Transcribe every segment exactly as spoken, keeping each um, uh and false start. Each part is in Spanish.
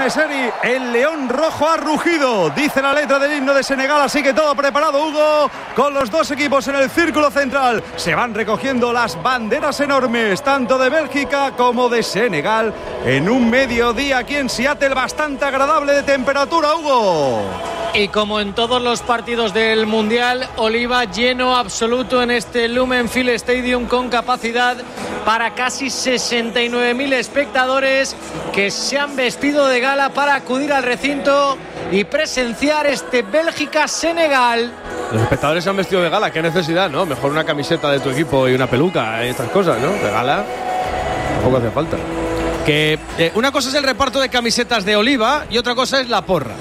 pues Eri, el león rojo ha rugido, dice la letra del himno de Senegal, así que todo preparado, Hugo, con los dos equipos en el círculo central. Se van recogiendo las banderas enormes, tanto de Bélgica como de Senegal, en un mediodía aquí en Seattle bastante agradable de temperatura, Hugo. Y como en todos los partidos del Mundial, Oliva, lleno absoluto en este Lumenfield Stadium con capacidad para casi sesenta y nueve mil espectadores que se han vestido de gala para acudir al recinto y presenciar este Bélgica-Senegal. Los espectadores se han vestido de gala, qué necesidad, ¿no? Mejor una camiseta de tu equipo y una peluca y estas cosas, ¿no? De gala tampoco hace falta. Que eh, una cosa es el reparto de camisetas de Oliva y otra cosa es la porra.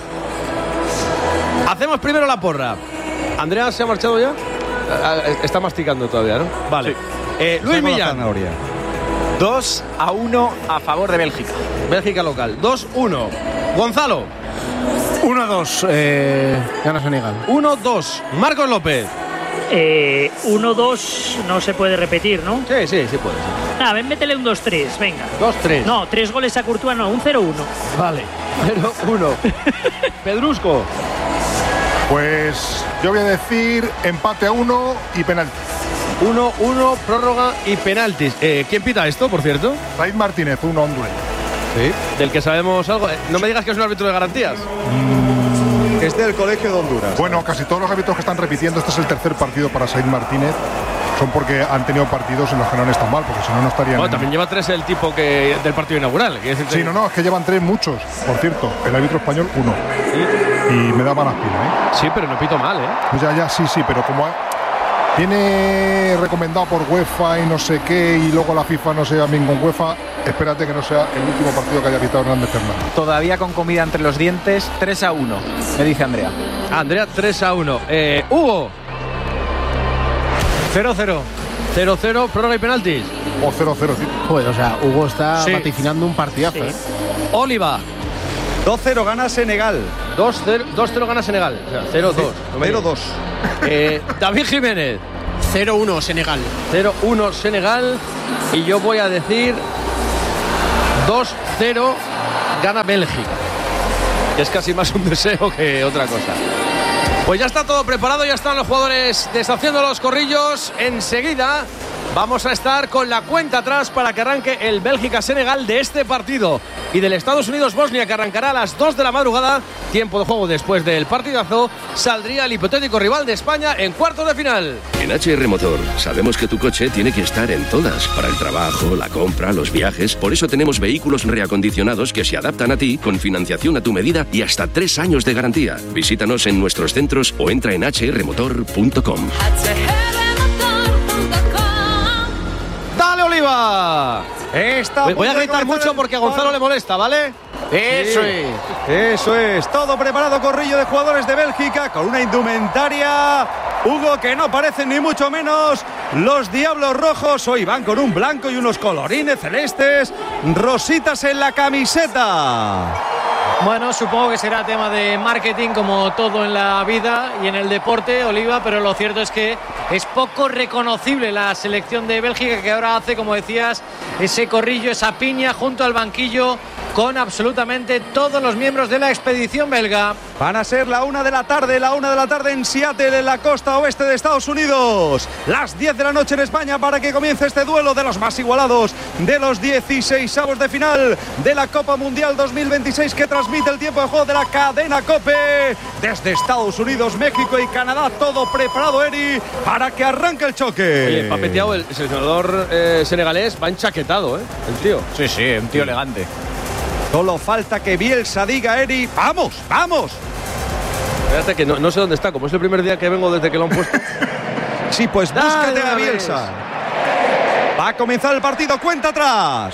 Hacemos primero la porra. ¿Andrea se ha marchado ya? Está masticando todavía, ¿no? Vale. Sí. Eh, Luis Millán. dos a uno a favor de Bélgica. Bélgica local. dos uno. Gonzalo. uno a dos. Eh, gana Senegal. uno dos. Marcos López. Eh, uno dos no se puede repetir, ¿no? Sí, sí, sí puede. Sí. Ah, ven, métele un dos tres, venga. dos tres. No, tres goles a Courtois, no, un cero uno. Vale. cero uno. Pedrusco. Pues yo voy a decir empate a uno y penalti. uno uno, prórroga y penaltis. Eh, ¿Quién pita esto, por cierto? Said Martínez, uno Honduras. Sí. Del que sabemos algo. Eh, no me digas que es un árbitro de garantías. Mm. Es del Colegio de Honduras. Bueno, casi todos los árbitros que están repitiendo, este es el tercer partido para Said Martínez. Son porque han tenido partidos en los que no han estado mal, porque si no, no estarían. Bueno, en... también lleva tres el tipo que del partido inaugural. Sí, no, no, es que llevan tres muchos, por cierto. El árbitro español, uno. ¿Sí? Y me da mala espina, ¿eh? Sí, pero no pito mal, ¿eh? Pues ya, ya, sí, sí, pero como tiene recomendado por UEFA y no sé qué, y luego la FIFA no se lleva bien con UEFA, espérate que no sea el último partido que haya pitado Hernández Fernández. Todavía con comida entre los dientes, tres a uno, me dice Andrea. Ah, Andrea, tres a uno. Eh, Hugo. cero cero. cero cero, prórroga y penaltis. O cero cero, tío. Pues, o sea, Hugo está sí. vaticinando un partidazo, sí. ¿eh? Oliva. dos cero gana Senegal. dos cero gana Senegal. O sea, cero dos. cero dos. Eh, David Jiménez. cero uno Senegal. cero uno Senegal. Y yo voy a decir dos cero gana Bélgica. Que es casi más un deseo que otra cosa. Pues ya está todo preparado, ya están los jugadores deshaciendo los corrillos. Enseguida vamos a estar con la cuenta atrás para que arranque el Bélgica-Senegal de este partido. Y del Estados Unidos-Bosnia, que arrancará a las dos de la madrugada. Tiempo de juego después del partidazo. Saldría el hipotético rival de España en cuartos de final. En H R Motor sabemos que tu coche tiene que estar en todas. Para el trabajo, la compra, los viajes. Por eso tenemos vehículos reacondicionados que se adaptan a ti, con financiación a tu medida y hasta tres años de garantía. Visítanos en nuestros centros o entra en h r motor punto com. ¡Dale, Oliva! Está Voy a gritar mucho porque a Gonzalo le molesta, ¿vale? Eso sí. es. Eso es. Todo preparado, corrillo de jugadores de Bélgica con una indumentaria, Hugo, que no parecen ni mucho menos los Diablos Rojos. Hoy van con un blanco y unos colorines celestes, rositas en la camiseta. Bueno, supongo que será tema de marketing como todo en la vida y en el deporte, Oliva, pero lo cierto es que es poco reconocible la selección de Bélgica, que ahora hace, como decías, ese corrillo, esa piña junto al banquillo con absolutamente todos los miembros de la expedición belga. Van a ser la una de la tarde, la una de la tarde en Seattle, en la costa oeste de Estados Unidos. Las diez de la noche en España para que comience este duelo de los más igualados, de los dieciseisavos de final de la Copa Mundial dos mil veintiséis, que transmite el tiempo de juego de la cadena COPE. Desde Estados Unidos, México y Canadá, todo preparado, Eri, para que arranque el choque. Oye, papeteado, el seleccionador eh, senegalés va enchaquetado, ¿eh? El tío. Sí, sí, un tío elegante. Solo falta que Bielsa diga, Eri, ¡vamos, vamos! Espérate que no, no sé dónde está, como es el primer día que vengo desde que lo han puesto. Sí, pues búscate a Bielsa. Va a comenzar el partido, cuenta atrás.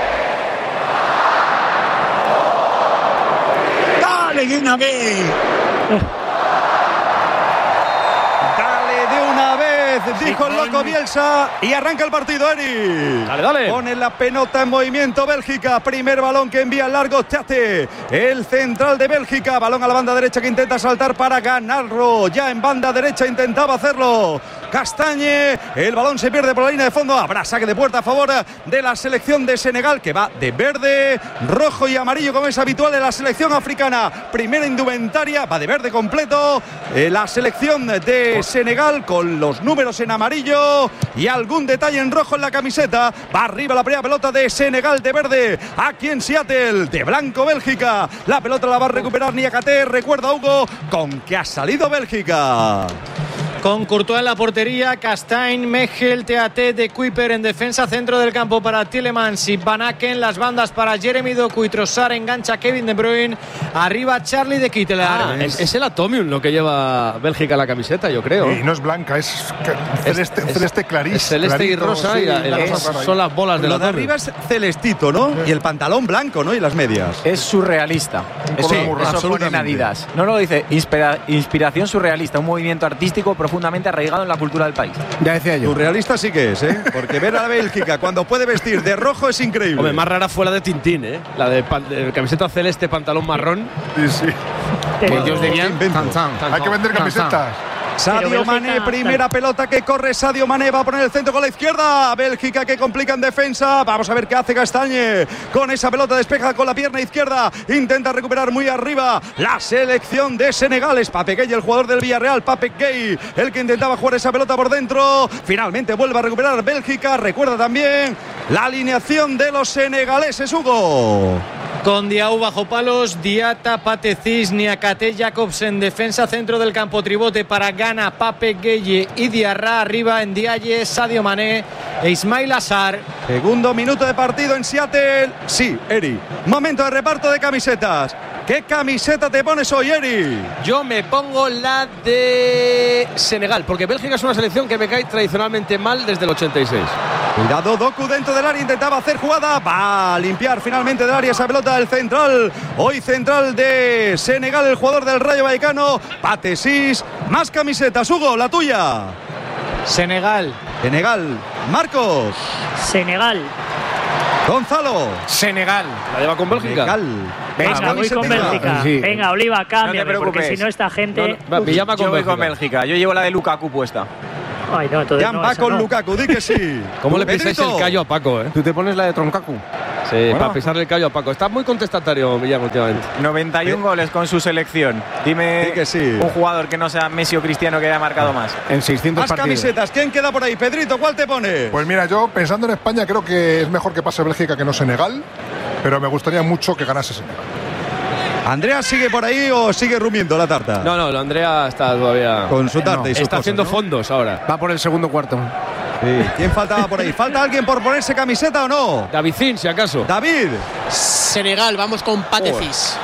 ¡Dale, de una vez! ¡Dale de una vez! Dijo el loco Bielsa y arranca el partido, Eri. Dale, dale. Pone la pelota en movimiento Bélgica. Primer balón que envía al largo Tate, el central de Bélgica. Balón a la banda derecha que intenta saltar para ganarlo. Ya en banda derecha intentaba hacerlo Castañe, el balón se pierde por la línea de fondo, habrá saque de puerta a favor de la selección de Senegal, que va de verde, rojo y amarillo como es habitual en la selección africana. Primera indumentaria, va de verde completo, eh, la selección de Senegal con los números en amarillo y algún detalle en rojo en la camiseta. Va arriba la primera pelota de Senegal de verde, aquí en Seattle, de blanco Bélgica. La pelota la va a recuperar Niakate, recuerda Hugo, con que ha salido Bélgica. Con Courtois en la portería, Castaing, Mechel, T A T, De Kuiper en defensa, centro del campo para Tielemans y Van Aken, las bandas para Jeremy Doku y Trossard, engancha Kevin De Bruyne, arriba Charlie de Kitteler. Ah, es, es el Atomium lo que lleva Bélgica la camiseta, yo creo. Y no es blanca, es celeste, es, celeste clarísimo. Es celeste clarito, y rosa, sí, y, la, y la es, rosa son las bolas de la. Lo de arriba es celestito, ¿no? Sí. Y el pantalón blanco, ¿no? Y las medias. Es surrealista. Eso, sí, eso pone en Adidas. No, no, dice inspira, inspiración surrealista, un movimiento artístico profundo fundamentalmente arraigado en la cultura del país. Ya decía yo. Surrealista sí que es, ¿eh? Porque ver a la Bélgica cuando puede vestir de rojo es increíble. Hombre, más rara fue la de Tintín, ¿eh? La de, pan, de camiseta celeste, pantalón marrón. Sí, sí. Pero ellos dirían, tan, tan. Hay que vender camisetas. Sadio Mané, primera pelota que corre Sadio Mané, va a poner el centro con la izquierda. Bélgica que complica en defensa. Vamos a ver qué hace Castañe con esa pelota, despeja con la pierna izquierda, intenta recuperar muy arriba la selección de Senegal. Es Pape Gueye, el jugador del Villarreal, Pape Gueye, el que intentaba jugar esa pelota por dentro. Finalmente vuelve a recuperar Bélgica. Recuerda también la alineación de los senegaleses, Hugo. Con Diaw bajo palos, Diata, Patecis, Niakate, Jacobsen, defensa, centro del campo, tribote para Ghana, Pape Gueye y Diarra, arriba en Ndiaye, Sadio Mané e Ismail Assar. Segundo minuto de partido en Seattle. Sí, Eri, momento de reparto de camisetas. ¿Qué camiseta te pones hoy, Eri? Yo me pongo la de Senegal, porque Bélgica es una selección que me cae tradicionalmente mal desde el ochenta y seis. Cuidado, Doku dentro del área, intentaba hacer jugada, va a limpiar finalmente del área esa pelota del central, hoy central de Senegal, el jugador del Rayo Vallecano, Patecis. Más camisetas, Hugo, la tuya. Senegal. Senegal. Marcos. Senegal. Gonzalo. Senegal. ¿La lleva con Bélgica? Senegal. Venga, voy con Bélgica. Sí. Venga, Oliva, cámbiame, no porque si no esta gente... No, no, me llama con yo voy con Bélgica. Yo llevo la de Lukaku puesta. Ay, no, entonces ya no, va con no. Lukaku, di que sí. ¿Cómo le pisáis el callo a Paco, eh? Tú te pones la de Troncacu. Sí, bueno, para pisarle el callo a Paco. Está muy contestatario Villar últimamente. noventa y uno ¿Eh? goles con su selección. Dime que sí. un jugador que no sea Messi o Cristiano que haya marcado más. En seiscientos más partidos. Camisetas. ¿Quién queda por ahí? Pedrito, ¿cuál te pones? Pues mira, yo pensando en España creo que es mejor que pase Bélgica que no Senegal, pero me gustaría mucho que ganase Senegal. ¿Andrea sigue por ahí o sigue rumiendo la tarta? No, no, Andrea está todavía con su tarta no, y sus está cosas, haciendo ¿no? fondos ahora. Va por el segundo cuarto. Sí. ¿Quién faltaba por ahí? ¿Falta alguien por ponerse camiseta o no? Davidcín, si acaso. David. Senegal, vamos con Patecis.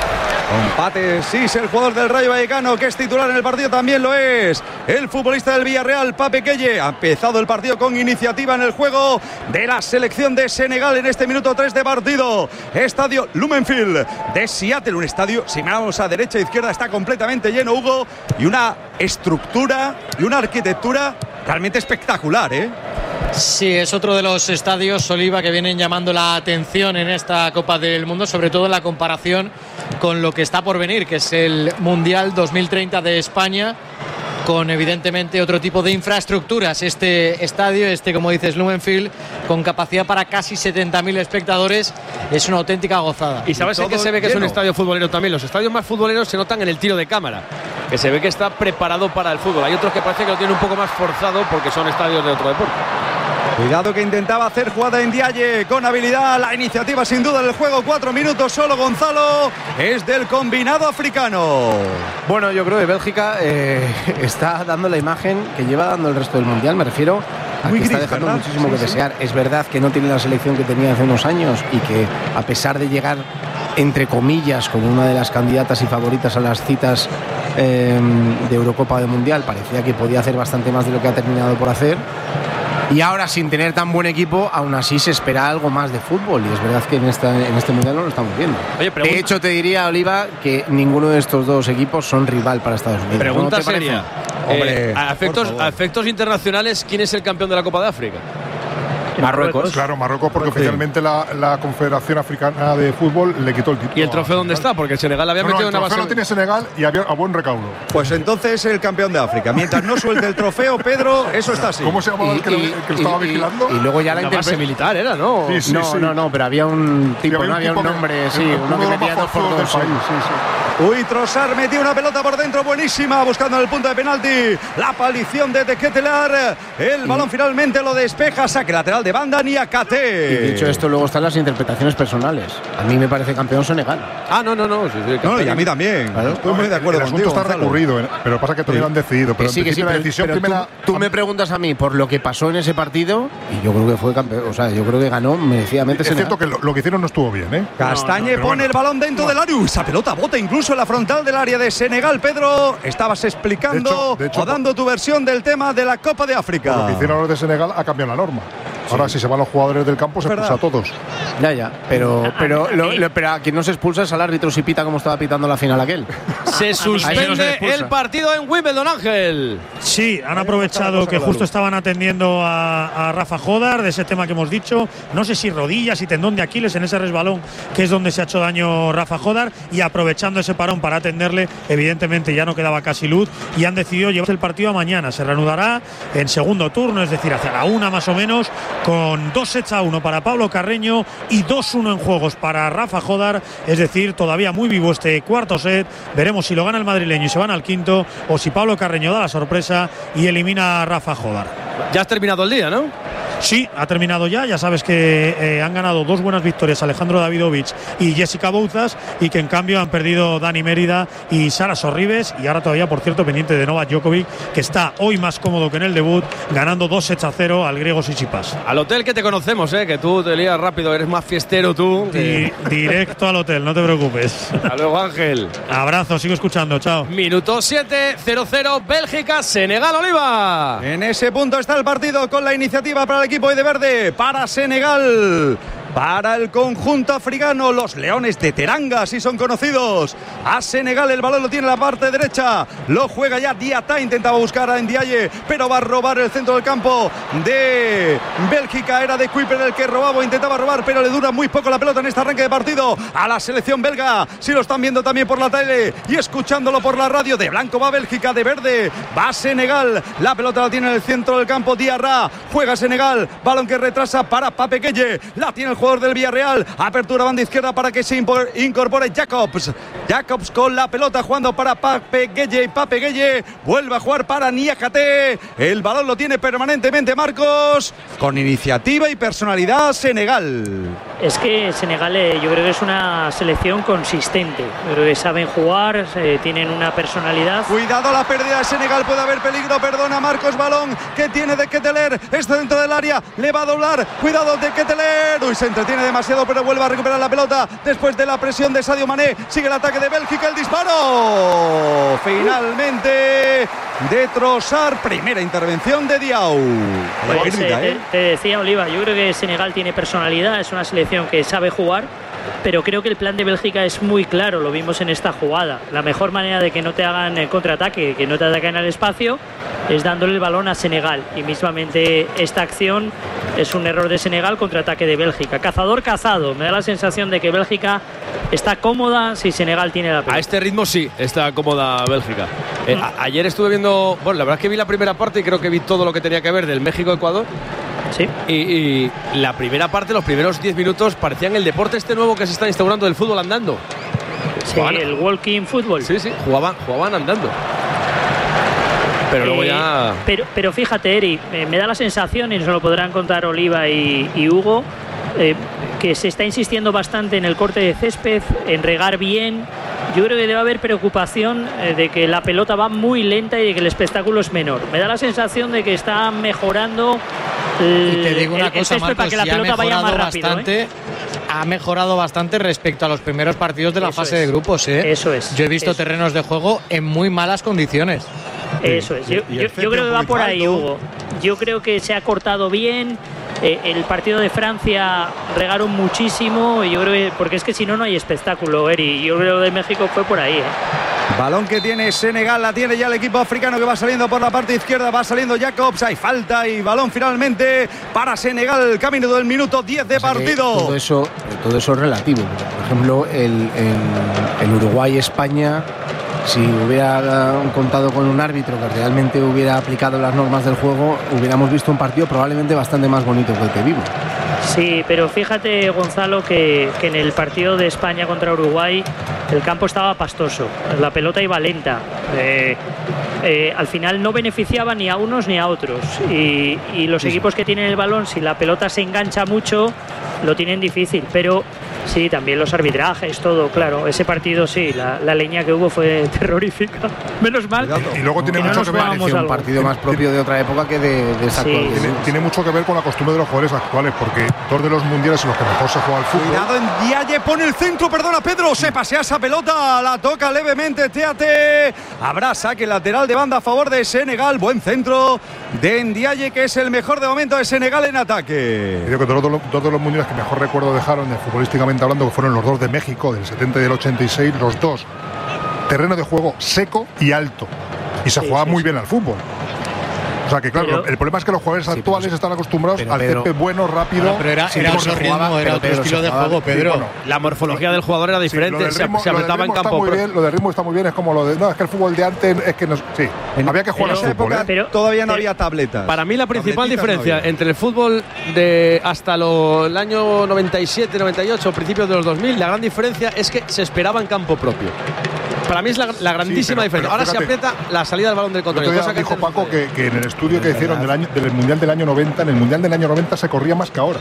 Con Patecis, el jugador del Rayo Vallecano, que es titular en el partido, también lo es el futbolista del Villarreal, Pape Gueye. Ha empezado el partido con iniciativa en el juego de la selección de Senegal en este minuto tres de partido. Estadio Lumenfield de Seattle, un estadio, si miramos a derecha e izquierda, está completamente lleno, Hugo, y una estructura y una arquitectura realmente espectacular, ¿eh? Sí, es otro de los estadios, Oliva, que vienen llamando la atención en esta Copa del Mundo, sobre todo en la comparación con lo que está por venir, que es el Mundial dos mil treinta de España, con evidentemente otro tipo de infraestructuras. Este estadio, este como dices Lumenfield, con capacidad para casi setenta mil espectadores, es una auténtica gozada. Y sabes en qué se ve que lleno. Es un estadio futbolero también. Los estadios más futboleros se notan en el tiro de cámara, que se ve que está preparado para el fútbol. Hay otros que parece que lo tienen un poco más forzado porque son estadios de otro deporte. Cuidado que intentaba hacer jugada en Ndiaye con habilidad. La iniciativa sin duda del juego. Cuatro minutos solo, Gonzalo. Es del combinado africano. Bueno, yo creo que Bélgica eh, está dando la imagen que lleva dando el resto del Mundial. Me refiero a Muy que gris, está dejando ¿verdad? muchísimo sí, que sí. desear. Es verdad que no tiene la selección que tenía hace unos años y que a pesar de llegar, entre comillas, como una de las candidatas y favoritas a las citas eh, de Eurocopa de Mundial, parecía que podía hacer bastante más de lo que ha terminado por hacer. Y ahora, sin tener tan buen equipo, aún así se espera algo más de fútbol. Y es verdad que en, esta, en este Mundial no lo estamos viendo. Oye, de hecho, te diría, Oliva, que ninguno de estos dos equipos son rival para Estados Unidos. Pregunta ¿No seria. Hombre, eh, a, efectos, a efectos internacionales, ¿quién es el campeón de la Copa de África? Marruecos. Claro, Marruecos, porque sí. oficialmente la, la Confederación Africana de Fútbol le quitó el título. ¿Y el trofeo dónde está? Porque Senegal había no, metido no, una base. El trofeo lo tiene Senegal y había a buen recaudo. Pues entonces el campeón de África. Mientras no suelte el trofeo, Pedro, eso está así. ¿Cómo se llamaba y, el que, lo, el que lo estaba y, vigilando? Y, y luego ya la, la base militar era, ¿no? Sí, sí, no, sí. no, no, pero había un tipo, sí, había no un había tipo un nombre, que, sí, uno, uno que uno metía dos por dos. Sí, sí, sí. Uy, Trossard metió una pelota por dentro buenísima, buscando el punto de penalti. La palición de De Ketelaere. El balón finalmente lo despeja. Saque lateral de banda, Niakate. Y dicho esto, luego están las interpretaciones personales. A mí me parece campeón Senegal. Ah, no, no, no. Sí, sí, no, y a mí también. Claro. Estoy muy de acuerdo el contigo. El asunto está recurrido, ¿eh? Pero pasa que todavía sí. han decidido. Pero sí, que sí, la decisión pero primera. Tú, tú me preguntas a mí por lo que pasó en ese partido y yo creo que fue campeón. O sea, yo creo que ganó merecidamente es Senegal. Es cierto que lo, lo que hicieron no estuvo bien, ¿eh? Castañe no, no, pone bueno. el balón dentro no. del área. Esa pelota bota incluso en la frontal del área de Senegal. Pedro, estabas explicando de hecho, de hecho, o dando tu versión del tema de la Copa de África. Lo que hicieron los de Senegal ha cambiado la norma. Ahora, sí. si se van los jugadores del campo, se expulsa a todos. Ya, ya. Pero, pero, lo, lo, pero a quien no se expulsa es al árbitro si pita como estaba pitando la final aquel. Se suspende no se el partido en Wimbledon, Ángel. Sí, han aprovechado que justo estaban atendiendo a, a Rafa Jodar de ese tema que hemos dicho. No sé si rodillas y tendón de Aquiles en ese resbalón, que es donde se ha hecho daño Rafa Jodar. Y aprovechando ese parón para atenderle, evidentemente ya no quedaba casi luz. Y han decidido llevarse el partido a mañana. Se reanudará en segundo turno, es decir, hacia la una más o menos, con dos sets a uno para Pablo Carreño y dos uno en juegos para Rafa Jodar, es decir, todavía muy vivo este cuarto set. Veremos si lo gana el madrileño y se van al quinto, o si Pablo Carreño da la sorpresa y elimina a Rafa Jodar. Ya has terminado el día, ¿no? Sí, ha terminado ya. Ya sabes que eh, han ganado dos buenas victorias Alejandro Davidovich y Jessica Bouzas, y que en cambio han perdido Dani Mérida y Sara Sorribes. Y ahora todavía, por cierto, pendiente de Novak Djokovic, que está hoy más cómodo que en el debut, ganando dos sets a cero al griego Tsitsipas. Al hotel, que te conocemos, ¿eh? Que tú te lías rápido, eres más fiestero tú. Di directo al hotel, no te preocupes. Hasta luego, Ángel. Abrazo, sigo escuchando, chao. Minuto siete, cero cero, Bélgica, Senegal, Oliva. En ese punto está el partido, con la iniciativa para el equipo de verde, para Senegal. Para el conjunto africano, los Leones de Teranga, si son conocidos. A Senegal el balón lo tiene en la parte derecha. Lo juega ya Diata, intentaba buscar a Ndiaye, pero va a robar el centro del campo de Bélgica. Era de Kuiper el que robaba, intentaba robar, pero le dura muy poco la pelota en este arranque de partido a la selección belga. Si lo están viendo también por la tele y escuchándolo por la radio, de blanco va Bélgica, de verde va Senegal. La pelota la tiene en el centro del campo Diarra. Juega Senegal, balón que retrasa para Pape Gueye. La tiene el jugador del Villarreal, apertura banda izquierda para que se incorpore Jacobs. Jacobs con la pelota jugando para Pape Gueye, y Pape Gueye vuelve a jugar para Niakate. El balón lo tiene permanentemente Marcos, con iniciativa y personalidad Senegal. Es que Senegal eh, yo creo que es una selección consistente, yo creo que saben jugar, eh, tienen una personalidad. Cuidado, la pérdida de Senegal, puede haber peligro, perdona Marcos, balón que tiene de Ketelaere, está dentro del área, le va a doblar, cuidado de Ketelaere. Uy, se entretiene demasiado, pero vuelve a recuperar la pelota después de la presión de Sadio Mané. Sigue el ataque de Bélgica, el disparo finalmente de Trossard. Primera intervención de Diaw. Pues, eh, te, te decía, Oliva, yo creo que Senegal tiene personalidad, es una selección que sabe jugar, pero creo que el plan de Bélgica es muy claro, lo vimos en esta jugada. La mejor manera de que no te hagan el contraataque, que no te ataquen al espacio, es dándole el balón a Senegal, y mismamente esta acción es un error de Senegal, contraataque de Bélgica. Cazador cazado, me da la sensación de que Bélgica está cómoda si Senegal tiene la pelota. A este ritmo sí, está cómoda Bélgica. Eh, mm. a, ayer estuve viendo, bueno, la verdad es que vi la primera parte y creo que vi todo lo que tenía que ver del México-Ecuador. Sí. Y, y la primera parte, los primeros diez minutos, parecían el deporte este nuevo que se está instaurando del fútbol andando. Sí, jugaban, el walking fútbol. Sí, sí, jugaban, jugaban andando. Pero luego eh, ya. Pero, pero fíjate, Eri, eh, me da la sensación, y nos lo podrán contar Oliva y, y Hugo, eh, que se está insistiendo bastante en el corte de césped, en regar bien. Yo creo que debe haber preocupación eh, de que la pelota va muy lenta y de que el espectáculo es menor. Me da la sensación de que está mejorando el, y te digo una el, cosa, el césped, Marcos, para que la pelota vaya más rápido. Bastante, ¿eh? Ha mejorado bastante respecto a los primeros partidos de la Eso fase es. de grupos. ¿eh? Eso es. Yo he visto Eso. terrenos de juego en muy malas condiciones. Eso es. Yo, yo, yo creo que va por ahí, Hugo. Yo creo que se ha cortado bien. Eh, el partido de Francia regaron muchísimo. Y yo creo que, porque es que si no, no hay espectáculo, Eri. Yo creo que de México fue por ahí. ¿eh? Balón que tiene Senegal, la tiene ya el equipo africano que va saliendo por la parte izquierda, va saliendo Jacobs, hay falta y balón finalmente para Senegal, camino del minuto diez de partido. Todo eso, todo eso es relativo. Por ejemplo, el, el, el Uruguay-España, si hubiera contado con un árbitro que realmente hubiera aplicado las normas del juego, hubiéramos visto un partido probablemente bastante más bonito que el que vimos. Sí, pero fíjate, Gonzalo, que, que en el partido de España contra Uruguay el campo estaba pastoso, la pelota iba lenta. Eh, eh, al final no beneficiaba ni a unos ni a otros. Y, y los sí, equipos que tienen el balón, si la pelota se engancha mucho, lo tienen difícil. Pero sí, también los arbitrajes, todo, claro. Ese partido sí, la, la leña que hubo fue terrorífica. Menos mal. Y, y luego tiene que mucho no que ver. Parecía un partido más propio de otra época que de, de esa sí, actual. Tiene, tiene mucho que ver con la costumbre de los jugadores actuales, porque dos de los mundiales en los que mejor se juega al fútbol. Cuidado en Diaye, pone el centro, perdona Pedro, se pasea esa pelota, la toca levemente Teate. Habrá saque lateral de banda a favor de Senegal, buen centro de Ndiaye, que es el mejor de momento de Senegal en ataque. Creo que dos de, los, dos de los mundiales que mejor recuerdo dejaron, de futbolísticamente hablando, que fueron los dos de México, del setenta y del ochenta y seis, los dos terreno de juego seco y alto, y se sí, jugaba sí, muy sí. bien al fútbol. O sea que claro, pero, el problema es que los jugadores sí, actuales pero, están acostumbrados pero, al césped bueno, rápido. No, pero era, sí, era otro ritmo, jugaba, era otro Pedro, estilo de juego, Pedro. Sí, bueno, la morfología del jugador era diferente, sí, ritmo, se, se apretaba en campo. Muy bien, lo del ritmo está muy bien, es como lo de. No, es que el fútbol de antes es que no. Sí, en, había que jugar a fútbol. Época, ¿eh? pero, todavía no había tabletas. Para mí, la principal diferencia no entre el fútbol de hasta lo, el año noventa y siete, noventa y ocho, principios de los dos mil, la gran diferencia es que se esperaba en campo propio. Para mí es la, la grandísima sí, pero, diferencia. Pero Ahora fíjate, se aprieta la salida del balón del contrario. Cosa que dijo Paco que, que en el estudio que hicieron del, año, del Mundial del año noventa, en el Mundial del año noventa se corría más que ahora.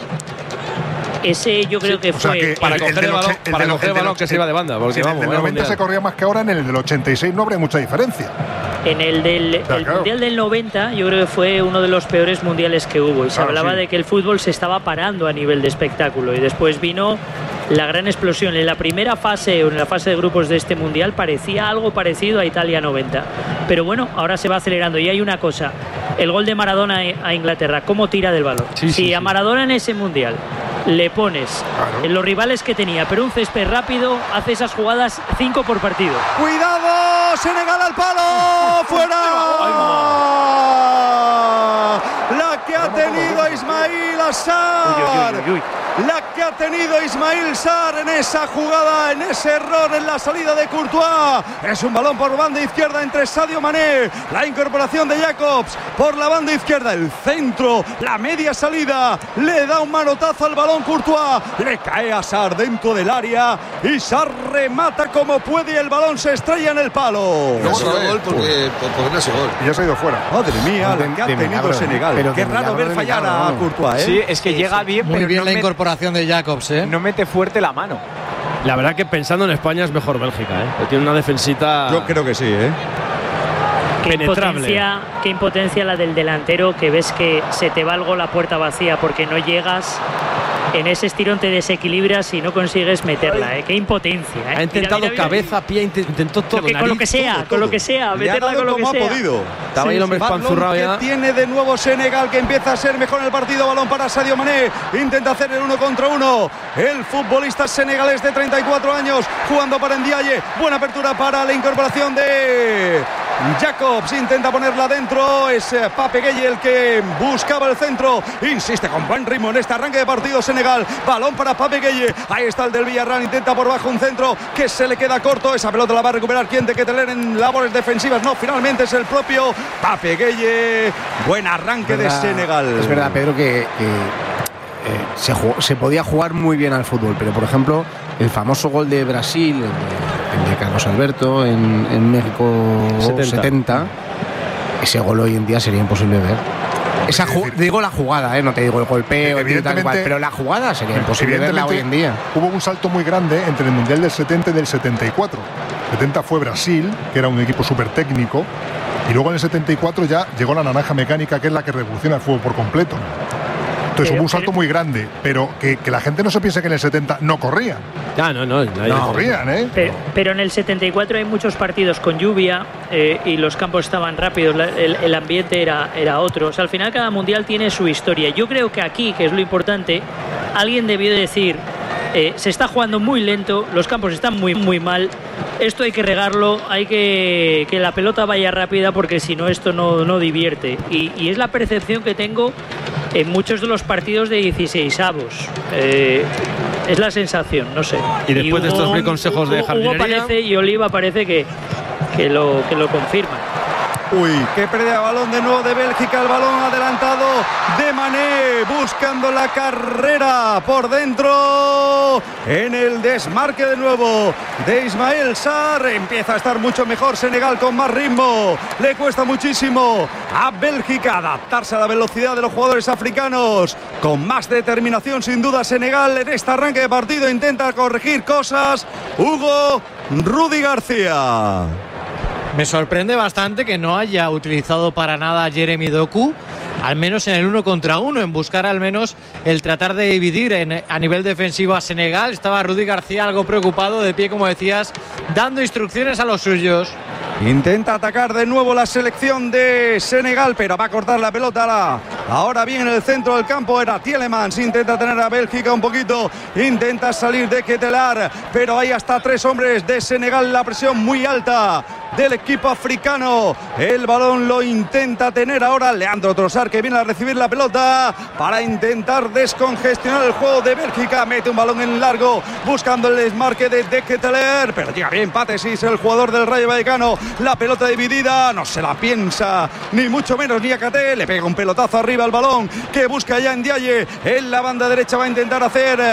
Ese yo creo sí, que fue o sea que para coger el, el balón, el para coger el balón que se iba de banda. Porque sí, vamos, en el noventa se corría más que ahora, en el del ochenta y seis no habría mucha diferencia. En el del o sea, el claro. Mundial del noventa yo creo que fue uno de los peores mundiales que hubo y se claro, hablaba sí. de que el fútbol se estaba parando a nivel de espectáculo y después vino la gran explosión. En la primera fase o en la fase de grupos de este mundial parecía algo parecido a Italia noventa, pero bueno, ahora se va acelerando. Y hay una cosa, el gol de Maradona a Inglaterra, cómo tira del balón. Sí, si sí, a Maradona en ese mundial le pones claro. en los rivales que tenía, pero un césped rápido, hace esas jugadas cinco por partido. ¡Cuidado! ¡Senegal al palo! ¡Fuera! La que ha tenido Ismail Assar. Uy, uy, uy, uy. La que ha tenido Ismail Sarr en esa jugada, en ese error en la salida de Courtois. Es un balón por banda izquierda entre Sadio Mané. La incorporación de Jacobs por la banda izquierda. El centro, la media salida. Le da un manotazo al balón Courtois. Le cae a Sarr dentro del área. Y Sarr remata como puede y el balón se estrella en el palo. No ha sido gol porque, porque no ha sido gol. Y ya se ha ido fuera. Madre mía, la que ha tenido milagro, Senegal. Pero qué raro ver fallar a Courtois, ¿eh? Sí, es que sí, llega bien, muy pero bien no la me... incorporación de Jacobs, ¿eh? No mete fuerte la mano. La verdad que pensando en España es mejor Bélgica, ¿eh? Tiene una defensita. Yo creo que sí, ¿eh? Qué impotencia, qué impotencia la del delantero, que ves que se te va el gol a puerta vacía porque no llegas. En ese estirón te desequilibras y no consigues meterla, ¿eh? Qué impotencia, ¿eh? Ha intentado mira, mira, cabeza, mira. pie, intentó todo. Lo que, nariz, con lo que sea, todo, con todo. lo que sea, meterla con lo que sea. Ha podido. Estaba ahí el hombre espanzurrado ya. Tiene de nuevo Senegal, que empieza a ser mejor en el partido. Balón para Sadio Mané. Intenta hacer el uno contra uno. El futbolista senegalés de treinta y cuatro años jugando para Ndiaye. Buena apertura para la incorporación de Jacobs. Intenta ponerla dentro. Es Pape Gueye el que buscaba el centro. Insiste con buen ritmo en este arranque de partido Senegal. Balón para Pape Gueye. Ahí está el del Villarreal. Intenta por bajo un centro que se le queda corto. Esa pelota la va a recuperar quien de que tener en labores defensivas. No, finalmente es el propio Pape Gueye. Buen arranque de Senegal. Es verdad, Pedro, que, que eh, se, jugó, se podía jugar muy bien al fútbol, pero por ejemplo el famoso gol de Brasil, el de, el de Carlos Alberto en, en México setenta. setenta, ese gol hoy en día sería imposible ver. Esa ju- digo la jugada, ¿eh? No te digo el golpeo, el tal cual, pero la jugada sería imposible verla hoy en día. Hubo un salto muy grande entre el Mundial del setenta y del setenta y cuatro. setenta fue Brasil, que era un equipo súper técnico, y luego en el setenta y cuatro ya llegó la naranja mecánica, que es la que revoluciona el fútbol por completo. Entonces pero, hubo un salto pero, muy grande, pero que, que la gente no se piense que en el setenta no corrían. Ah, no, no, no, no corrían, ¿eh? Pero, pero en el setenta y cuatro hay muchos partidos con lluvia eh, y los campos estaban rápidos, la, el, el ambiente era, era otro. O sea, al final cada mundial tiene su historia. Yo creo que aquí, que es lo importante, alguien debió decir, eh, se está jugando muy lento, los campos están muy, muy mal. esto hay que regarlo, hay que que la pelota vaya rápida, porque si no esto no, no divierte. Y, y es la percepción que tengo en muchos de los partidos de dieciseisavos. Eh, es la sensación, no sé. Y después y Hugo, de estos mil consejos de jardinería, Hugo parece y Oliva parece que, que, lo, que lo confirman. Uy, qué pérdida de balón de nuevo de Bélgica, el balón adelantado de Mané, buscando la carrera por dentro, en el desmarque de nuevo de Ismael Sarr. Empieza a estar mucho mejor Senegal, con más ritmo, le cuesta muchísimo a Bélgica adaptarse a la velocidad de los jugadores africanos, con más determinación sin duda Senegal en este arranque de partido, intenta corregir cosas Hugo Rudy García. Me sorprende bastante que no haya utilizado para nada a Jeremy Doku, al menos en el uno contra uno, en buscar al menos el tratar de dividir en, a nivel defensivo a Senegal. Estaba Rudy García algo preocupado, de pie, como decías, dando instrucciones a los suyos. Intenta atacar de nuevo la selección de Senegal, pero va a cortar la pelota. La... Ahora bien, en el centro del campo era Tielemans. Intenta tener a Bélgica un poquito. Intenta salir de Ketelar, pero hay hasta tres hombres de Senegal. La presión muy alta del equipo africano. El balón lo intenta tener ahora Leandro Trossard, que viene a recibir la pelota para intentar descongestionar el juego de Bélgica. Mete un balón en largo buscando el desmarque de De Ketelar, pero llega bien Patesis, el jugador del Rayo Vallecano. La pelota dividida, no se la piensa ni mucho menos Niakate, le pega un pelotazo arriba al balón que busca ya Ndiaye en la banda derecha. Va a intentar hacer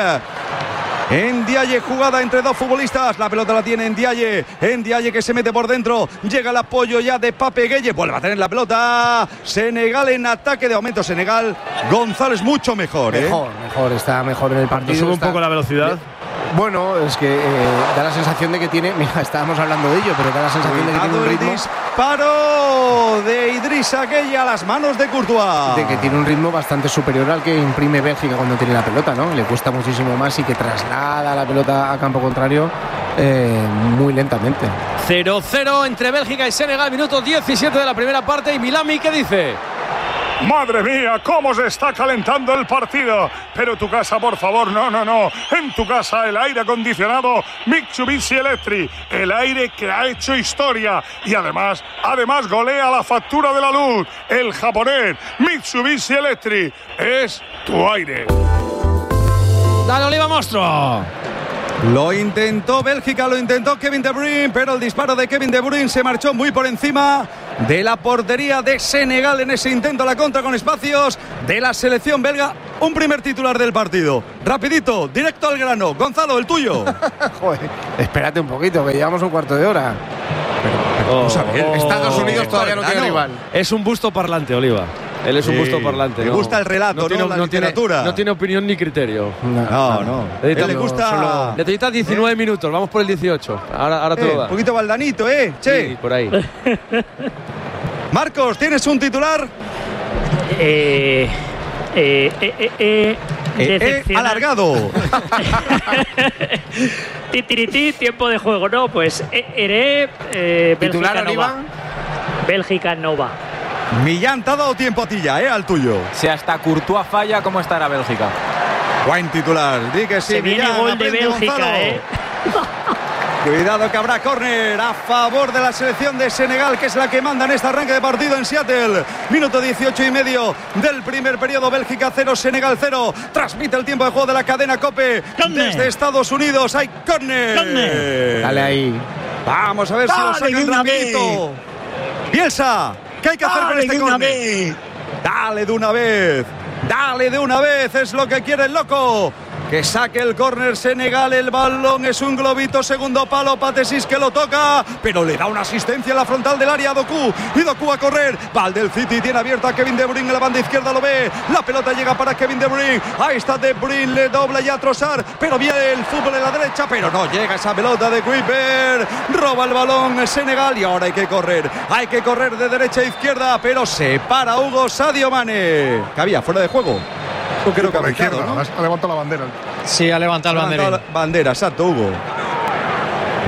Ndiaye jugada entre dos futbolistas, la pelota la tiene Ndiaye, Ndiaye que se mete por dentro, llega el apoyo ya de Pape Gueye, vuelve a tener la pelota Senegal en ataque. De momento Senegal, González mucho mejor, ¿eh? Mejor, mejor, está mejor en el partido. Sube un está... poco la velocidad. Bueno, es que eh, da la sensación de que tiene, mira, estábamos hablando de ello, pero da la sensación de que tiene un ritmo. El disparo de Idrissa Gueye a las manos de Courtois. De que tiene un ritmo bastante superior al que imprime Bélgica cuando tiene la pelota, ¿no? Le cuesta muchísimo más y que traslada la pelota a campo contrario eh, muy lentamente. cero cero entre Bélgica y Senegal, minuto diecisiete de la primera parte. Y Milami, ¿qué dice? Madre mía, cómo se está calentando el partido. Pero tu casa, por favor, no, no, no. En tu casa el aire acondicionado Mitsubishi Electric, el aire que ha hecho historia y además, además golea la factura de la luz. El japonés Mitsubishi Electric es tu aire. Dale, Oliva, monstruo. Lo intentó Bélgica, lo intentó Kevin De Bruyne, pero el disparo de Kevin De Bruyne se marchó muy por encima de la portería de Senegal en ese intento a la contra con espacios de la selección belga. Un primer titular del partido. Rapidito, directo al grano. Gonzalo, el tuyo. Joder, espérate un poquito, que llevamos un cuarto de hora. Pero, pero, vamos a ver. Estados Unidos todavía no tiene rival. Es un busto parlante, Oliva. Él es sí, un busto parlante. Le no, gusta el relato, no, tiene, no la no literatura. Tiene, no tiene opinión ni criterio. No, no. no. Necesita, le gusta. Solo, necesita diecinueve ¿Eh? minutos. Vamos por el dieciocho. Ahora, ahora eh, te lo da. Un poquito baldanito, ¿eh? Che. Sí, por ahí. Marcos, ¿tienes un titular? Eh. Eh. Eh. Eh. eh. Eh, eh, alargado. Titiriti, tiempo de juego, ¿no? Pues Ere, eh, Bélgica no va. Bélgica no va. Millán, te ha dado tiempo a ti ya, ¿eh? Al tuyo. Si hasta Courtois falla, ¿cómo estará Bélgica? Buen titular. Di que sí, Se viene Millán, gol de Bélgica, Gonzalo. ¿eh? Cuidado que habrá córner a favor de la selección de Senegal, que es la que manda en este arranque de partido en Seattle. Minuto dieciocho y medio del primer periodo. Bélgica cero, Senegal cero. Transmite el tiempo de juego de la cadena COPE ¡Corner! Desde Estados Unidos. Hay córner. ¡Corner! Dale ahí. Vamos a ver Dale, si lo sacan rapidito. Bielsa, ¿qué hay que hacer Dale con este córner? Dale de una vez. Dale de una vez, es lo que quiere el loco. Que saque el córner Senegal, el balón es un globito, segundo palo, Patesis que lo toca, pero le da una asistencia en la frontal del área a Doku, y Doku a correr, va del City, tiene abierto a Kevin De Bruyne en la banda izquierda, lo ve, la pelota llega para Kevin De Bruyne, ahí está De Bruyne, le dobla ya a Trossard, pero viene el fútbol en la derecha, pero no llega esa pelota de Kuiper, roba el balón Senegal y ahora hay que correr, hay que correr de derecha a izquierda, pero se para Hugo Sadio Mane, que había fuera de juego. Creo que por la izquierda, ¿no? ha levantado la bandera. Sí, ha levantado la bandera. Bandera, exacto, Hugo.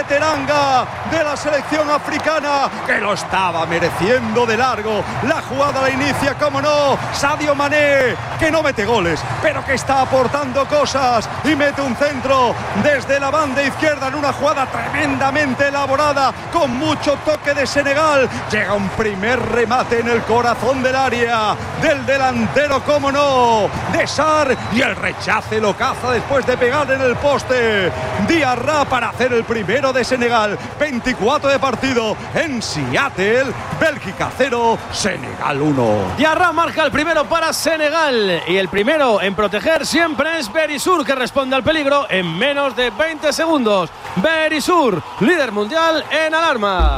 de Teranga de la selección africana, que lo estaba mereciendo de largo. La jugada la inicia, como no, Sadio Mané, que no mete goles, pero que está aportando cosas y mete un centro desde la banda izquierda en una jugada tremendamente elaborada, con mucho toque de Senegal. Llega un primer remate en el corazón del área del delantero, como no, de Sarr, y el rechace lo caza después de pegar en el poste Diarra para hacer el primero de Senegal. veinticuatro de partido en Seattle. Bélgica cero, Senegal uno. Diarra marca el primero para Senegal, y el primero en proteger siempre es Berisur, que responde al peligro en menos de veinte segundos. Berisur, líder mundial en alarma.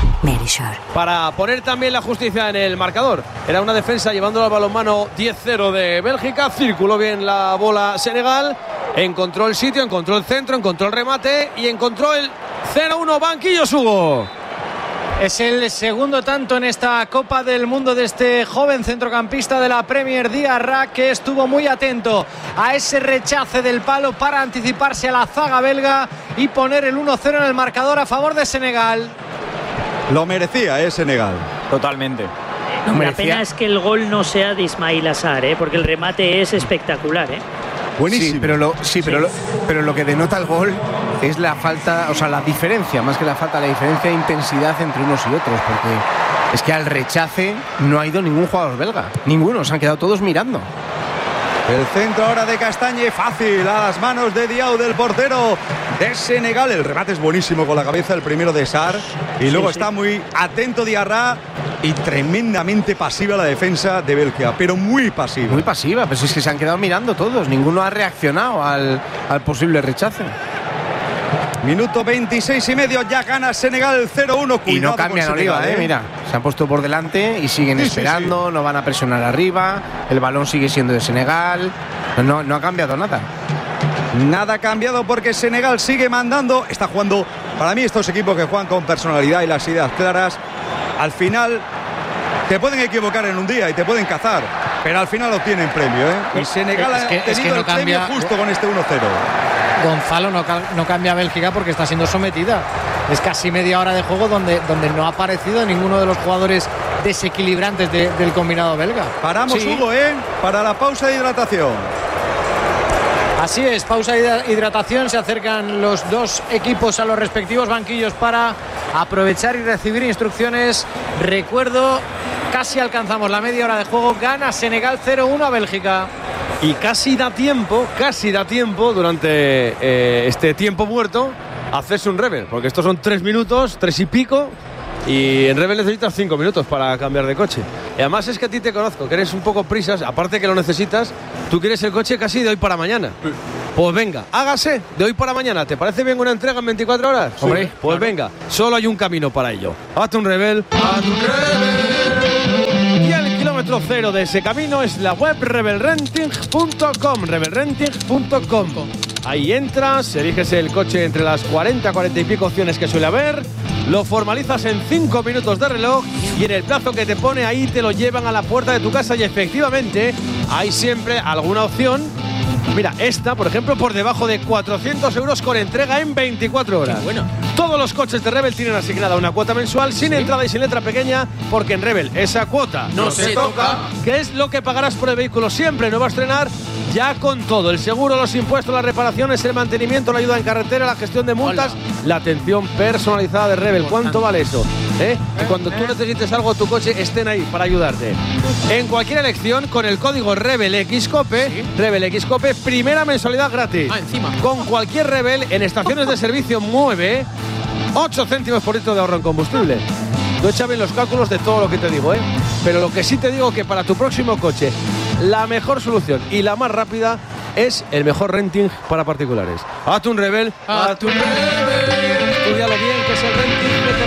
Para poner también la justicia en el marcador, era una defensa llevándolo al balonmano. Diez cero de Bélgica, circuló bien la bola Senegal, encontró el sitio, encontró el centro, encontró el remate y encontró el cero uno. Banquillo, Hugo. Es el segundo tanto en esta Copa del Mundo de este joven centrocampista de la Premier, Diarra, que estuvo muy atento a ese rechace del palo para anticiparse a la zaga belga y poner el uno cero en el marcador a favor de Senegal. Lo merecía, ¿eh? Senegal. Totalmente. No, la pena es que el gol no sea de Ismail Assar, ¿eh? Porque el remate es espectacular, ¿eh? Buenísimo. Sí, pero lo, sí, pero, sí. Lo, pero lo que denota el gol es la falta, o sea, la diferencia, más que la falta, la diferencia de intensidad entre unos y otros, porque es que al rechace no ha ido ningún jugador belga, ninguno, se han quedado todos mirando. El centro ahora de Castañe, fácil, a las manos de Diaw, del portero de Senegal. El remate es buenísimo con la cabeza, el primero de Sarr. Y luego sí, sí. está muy atento Diarra y tremendamente pasiva la defensa de Bélgica, pero muy pasiva. Muy pasiva, pero es que se han quedado mirando todos, ninguno ha reaccionado al, al posible rechace. Minuto veintiséis y medio, ya gana Senegal cero uno. Y no cambian Oliva, eh, mira, se han puesto por delante y siguen sí, esperando, sí, sí. no van a presionar arriba, el balón sigue siendo de Senegal, no, no ha cambiado nada. Nada ha cambiado porque Senegal sigue mandando, está jugando, para mí estos equipos que juegan con personalidad y las ideas claras, al final te pueden equivocar en un día y te pueden cazar, pero al final obtienen premio, ¿eh? Y Senegal es que, ha tenido es que no el cambia, premio justo con este uno cero. Gonzalo, no, no cambia a Bélgica porque está siendo sometida. Es casi media hora de juego donde, donde no ha aparecido ninguno de los jugadores desequilibrantes de, del combinado belga. Paramos, sí. Hugo, ¿eh? Para la pausa de hidratación. Así es, pausa de hidratación. Se acercan los dos equipos a los respectivos banquillos para aprovechar y recibir instrucciones. Recuerdo, casi alcanzamos la media hora de juego. Gana Senegal cero uno a Bélgica. Y casi da tiempo, casi da tiempo durante eh, este tiempo muerto a hacerse un Rebel, porque estos son tres minutos, tres y pico, y en Rebel necesitas cinco minutos para cambiar de coche. Y además es que a ti te conozco, que eres un poco prisas, aparte que lo necesitas, tú quieres el coche casi de hoy para mañana. Pues venga, hágase de hoy para mañana. ¿Te parece bien una entrega en veinticuatro horas? Sí, hombre, pues claro. Venga, solo hay un camino para ello. Hazte un Rebel, hazte un Rebel. Kilómetro cero de ese camino es la web rebel renting punto com, rebel renting punto com. Ahí entras, eliges el coche entre las cuarenta, cuarenta y pico opciones que suele haber, lo formalizas en cinco minutos de reloj y en el plazo que te pone ahí te lo llevan a la puerta de tu casa. Y efectivamente hay siempre alguna opción. Mira, esta, por ejemplo, por debajo de cuatrocientos euros con entrega en veinticuatro horas. Bueno. Todos los coches de Rebel tienen asignada una cuota mensual sin ¿Sí? entrada y sin letra pequeña, porque en Rebel esa cuota no, no se, se toca. toca. Que es lo que pagarás por el vehículo siempre. No va a estrenar ya con todo. El seguro, los impuestos, las reparaciones, el mantenimiento, la ayuda en carretera, la gestión de multas, Hola. la atención personalizada de Rebel. ¿Cuánto vale eso? ¿Eh? Que cuando tú necesites algo, tu coche estén ahí para ayudarte. En cualquier elección, con el código RebelXCope, ¿Sí? RebelXCope, primera mensualidad gratis. Ah, encima. Con cualquier Rebel en estaciones de servicio mueve ocho céntimos por litro de ahorro en combustible. No echa bien los cálculos de todo lo que te digo, ¿eh? Pero lo que sí te digo que para tu próximo coche, la mejor solución y la más rápida es el mejor renting para particulares. Hazte un Rebel, hazte un Rebel. Estudialo bien, que es el renting que te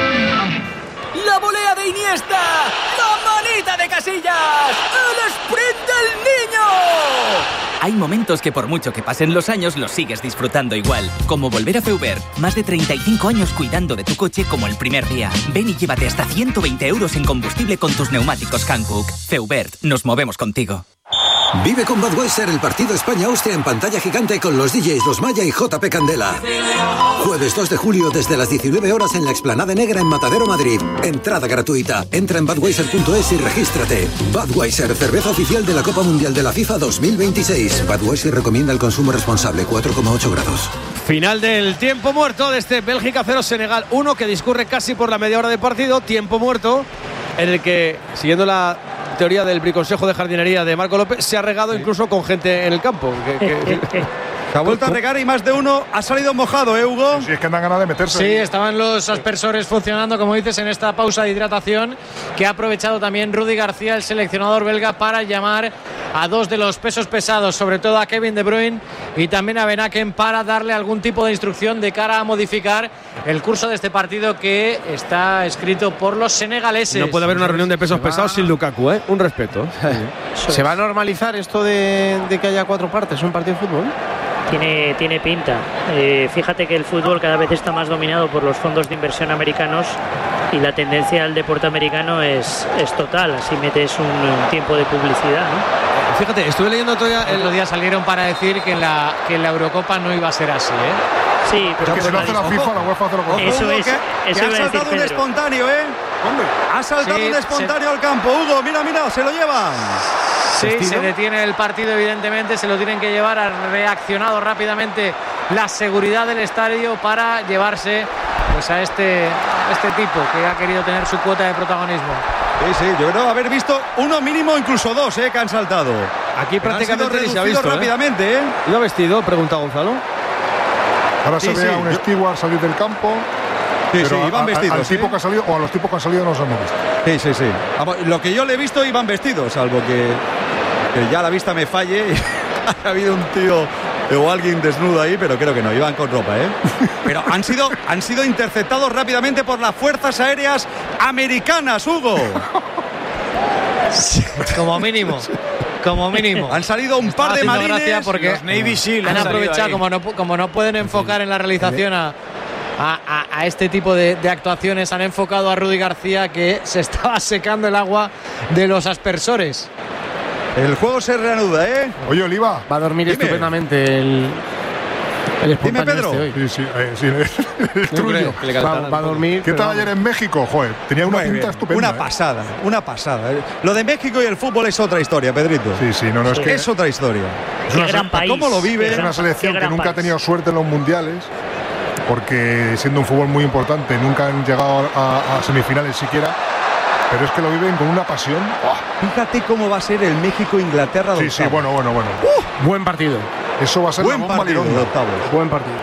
renta. La volea de Iniesta, la manita de Casillas, el sprint del niño. Hay momentos que por mucho que pasen los años los sigues disfrutando igual. Como volver a Feubert. Más de treinta y cinco años cuidando de tu coche como el primer día. Ven y llévate hasta ciento veinte euros en combustible con tus neumáticos Hankook. Feubert, nos movemos contigo. Vive con Budweiser el partido España-Austria en pantalla gigante con los D Js Los Maya y J P Candela. Jueves dos de julio desde las diecinueve horas en la Explanada Negra en Matadero, Madrid. Entrada gratuita. Entra en budweiser punto es y regístrate. Budweiser, cerveza oficial de la Copa Mundial de la FIFA dos mil veintiséis. Budweiser recomienda el consumo responsable, cuatro coma ocho grados. Final del tiempo muerto de este Bélgica cero Senegal uno que discurre casi por la media hora de partido. Tiempo muerto en el que, siguiendo la teoría del briconsejo de jardinería de Marco López, se ha regado incluso con gente en el campo. Que, que, se ha vuelto a regar y más de uno ha salido mojado, ¿eh, Hugo? Sí, es que andan ganas de meterse. Sí, estaban los aspersores funcionando, como dices, en esta pausa de hidratación, que ha aprovechado también Rudi García, el seleccionador belga, para llamar a dos de los pesos pesados, sobre todo a Kevin De Bruyne y también a Ben Aken, para darle algún tipo de instrucción de cara a modificar el curso de este partido que está escrito por los senegaleses. No puede haber una reunión de pesos pesados sin Lukaku, ¿eh? Un respeto. ¿Se va a normalizar esto de, de que haya cuatro partes, un partido de fútbol? Tiene, tiene pinta. Eh, fíjate que el fútbol cada vez está más dominado por los fondos de inversión americanos y la tendencia al deporte americano es, es total. Así metes un, un tiempo de publicidad, ¿no? Fíjate, estuve leyendo todavía. El otro día salieron para decir que en la, que en la Eurocopa no iba a ser así, ¿eh? Sí, pero que si lo hace la FIFA, la UEFA hace lo que Eso es. Que, eso que iba ha a decir saltado un Pedro. espontáneo, ¿eh? ¿Dónde? Ha saltado Sí, un espontáneo se... al campo. Hugo, mira, mira, se lo llevan. Sí, se detiene el partido, evidentemente, se lo tienen que llevar. Ha reaccionado rápidamente la seguridad del estadio para llevarse pues a este, a este tipo que ha querido tener su cuota de protagonismo. Sí, sí, yo creo haber visto uno mínimo, incluso dos, ¿eh? Que han saltado. Aquí prácticamente ni se ha visto, rápidamente, ¿eh? ¿Iba vestido? Pregunta Gonzalo. Ahora Sí, se ve sí, a un yo- steward salir del campo. Sí, pero sí, a- iban a- vestidos, al tipo ¿eh? que ha salido o a los tipos que han salido no los hemos visto. Sí, sí, sí. Vamos, lo que yo le he visto iban vestidos, salvo que, que ya la vista me falle y ha habido un tío o alguien desnudo ahí, pero creo que no, iban con ropa, ¿eh? Pero han sido, han sido interceptados rápidamente por las fuerzas aéreas americanas, Hugo. Como mínimo. Como mínimo. Han salido un par de Haciendo marines. gracia porque Los Navy Seal han han salido aprovechado, ahí. como no, como no pueden enfocar en la realización a, a, a- a este tipo de, de actuaciones, han enfocado a Rudi García, que se estaba secando el agua de los aspersores. El juego se reanuda, ¿eh? Oye, Oliva. Va a dormir Dime. estupendamente el, el espontáneo Pedro. este hoy. Sí, sí, eh, sí, el Trullo. Que le Va, calentaran va a un poco. dormir. ¿Qué pero tal vamos. ayer en México? Joder, tenía una Muy pinta bien. estupenda. Una ¿eh? pasada, una pasada. Lo de México y el fútbol es otra historia, Pedrito. Sí, sí, no, no, es que Es otra historia. es una, Qué gran se- país. ¿Cómo lo vive? es una selección Qué que gran nunca ha país. tenido suerte en los mundiales, porque siendo un fútbol muy importante, nunca han llegado a, a semifinales siquiera. Pero es que lo viven con una pasión. Fíjate cómo va a ser el México-Inglaterra de Sí, sí, octavos. bueno, bueno, bueno. Buen partido. Eso va a ser Buen la bomba partido de lidonda. octavos. Buen partido.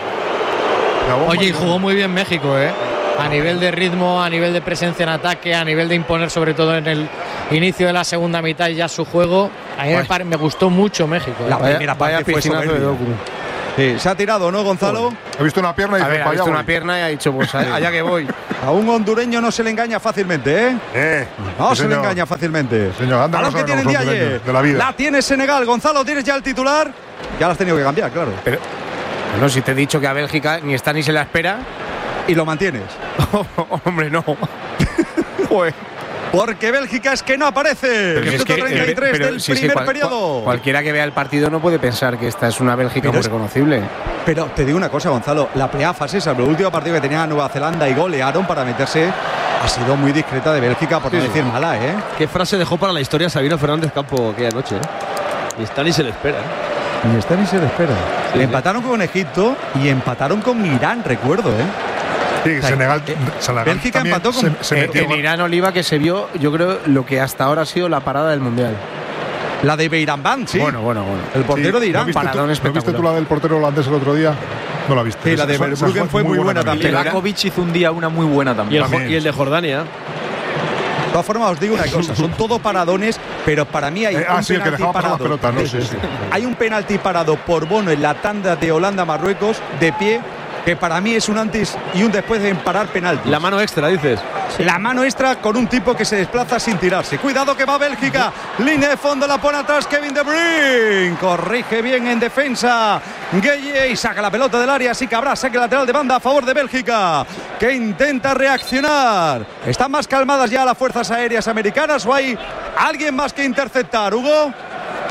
La bomba Oye, y lidonda. jugó muy bien México, ¿eh? A nivel de ritmo, a nivel de presencia en ataque, a nivel de imponer, sobre todo en el inicio de la segunda mitad y ya su juego. A mí me, pare- me gustó mucho México, ¿eh? La Vaya- primera parte vaya fue piscinazo de soberbia. Doku. Sí, se ha tirado, ¿no, Gonzalo? He visto una pierna y A dice, ver, ha "Pa' allá visto una voy". pierna y ha dicho, pues allá que voy. A un hondureño no se le engaña fácilmente, ¿eh? Eh, No sí, se le señor. engaña fácilmente. Señor, anda, Balón no que son tiene el los día hondureños ayer. de la vida. La tiene Senegal. Gonzalo, ¿tienes ya el titular? Ya lo has tenido que cambiar, claro. Pero, bueno, si te he dicho que a Bélgica ni está ni se la espera. Y lo mantienes. Hombre, no. Pues, porque Bélgica es que no aparece. Pero Minuto es que- treinta y tres pero del si es que primer cual- periodo. cual- cualquiera que vea el partido no puede pensar que esta es una Bélgica Pero muy es- reconocible. Pero te digo una cosa, Gonzalo. La primera fase, salvo el último partido que tenía Nueva Zelanda y golearon para meterse, ha sido muy discreta de Bélgica, por no Sí, sí. decir mala, ¿eh? ¿Qué frase dejó para la historia Sabino Fernández Campo aquella noche? ¿eh? Ni está ni se le espera. ¿eh? Ni está ni se le espera. Sí, sí. Empataron con Egipto y empataron con Irán, recuerdo, ¿eh? Sí, O sea, Senegal, eh, Senegal Bélgica también empató con- se, se Eh, metió en con- Irán, Oliva, que se vio, yo creo, lo que hasta ahora ha sido la parada del Mundial. La de Beirambán, sí. Bueno, bueno, bueno. El portero Sí, de Irán. ¿No viste, tú, paradón ¿no viste tú espectacular. la del portero holandés el otro día? No la viste. Sí, la de Esa- esa Verbruggen fue muy buena también. Pelakovic hizo un día una muy buena Y también. el, jo- También. y el de Jordania. De todas formas, os digo una cosa, son todo paradones, pero para mí hay Eh, ah, un sí, el que penalti dejaba pasar las parado. pelotas, ¿no? Sí, sí. Hay un penalti parado por Bono en la tanda de Holanda-Marruecos, de pie, que para mí es un antes y un después de parar penalti. La mano extra, dices. La mano extra con un tipo que se desplaza sin tirarse. Cuidado que va Bélgica. Línea de fondo, la pone atrás Kevin De Bruyne. Corrige bien en defensa Gueye y saca la pelota del área. Así que habrá saque lateral de banda a favor de Bélgica, que intenta reaccionar. ¿Están más calmadas ya las fuerzas aéreas americanas o hay alguien más que interceptar, Hugo?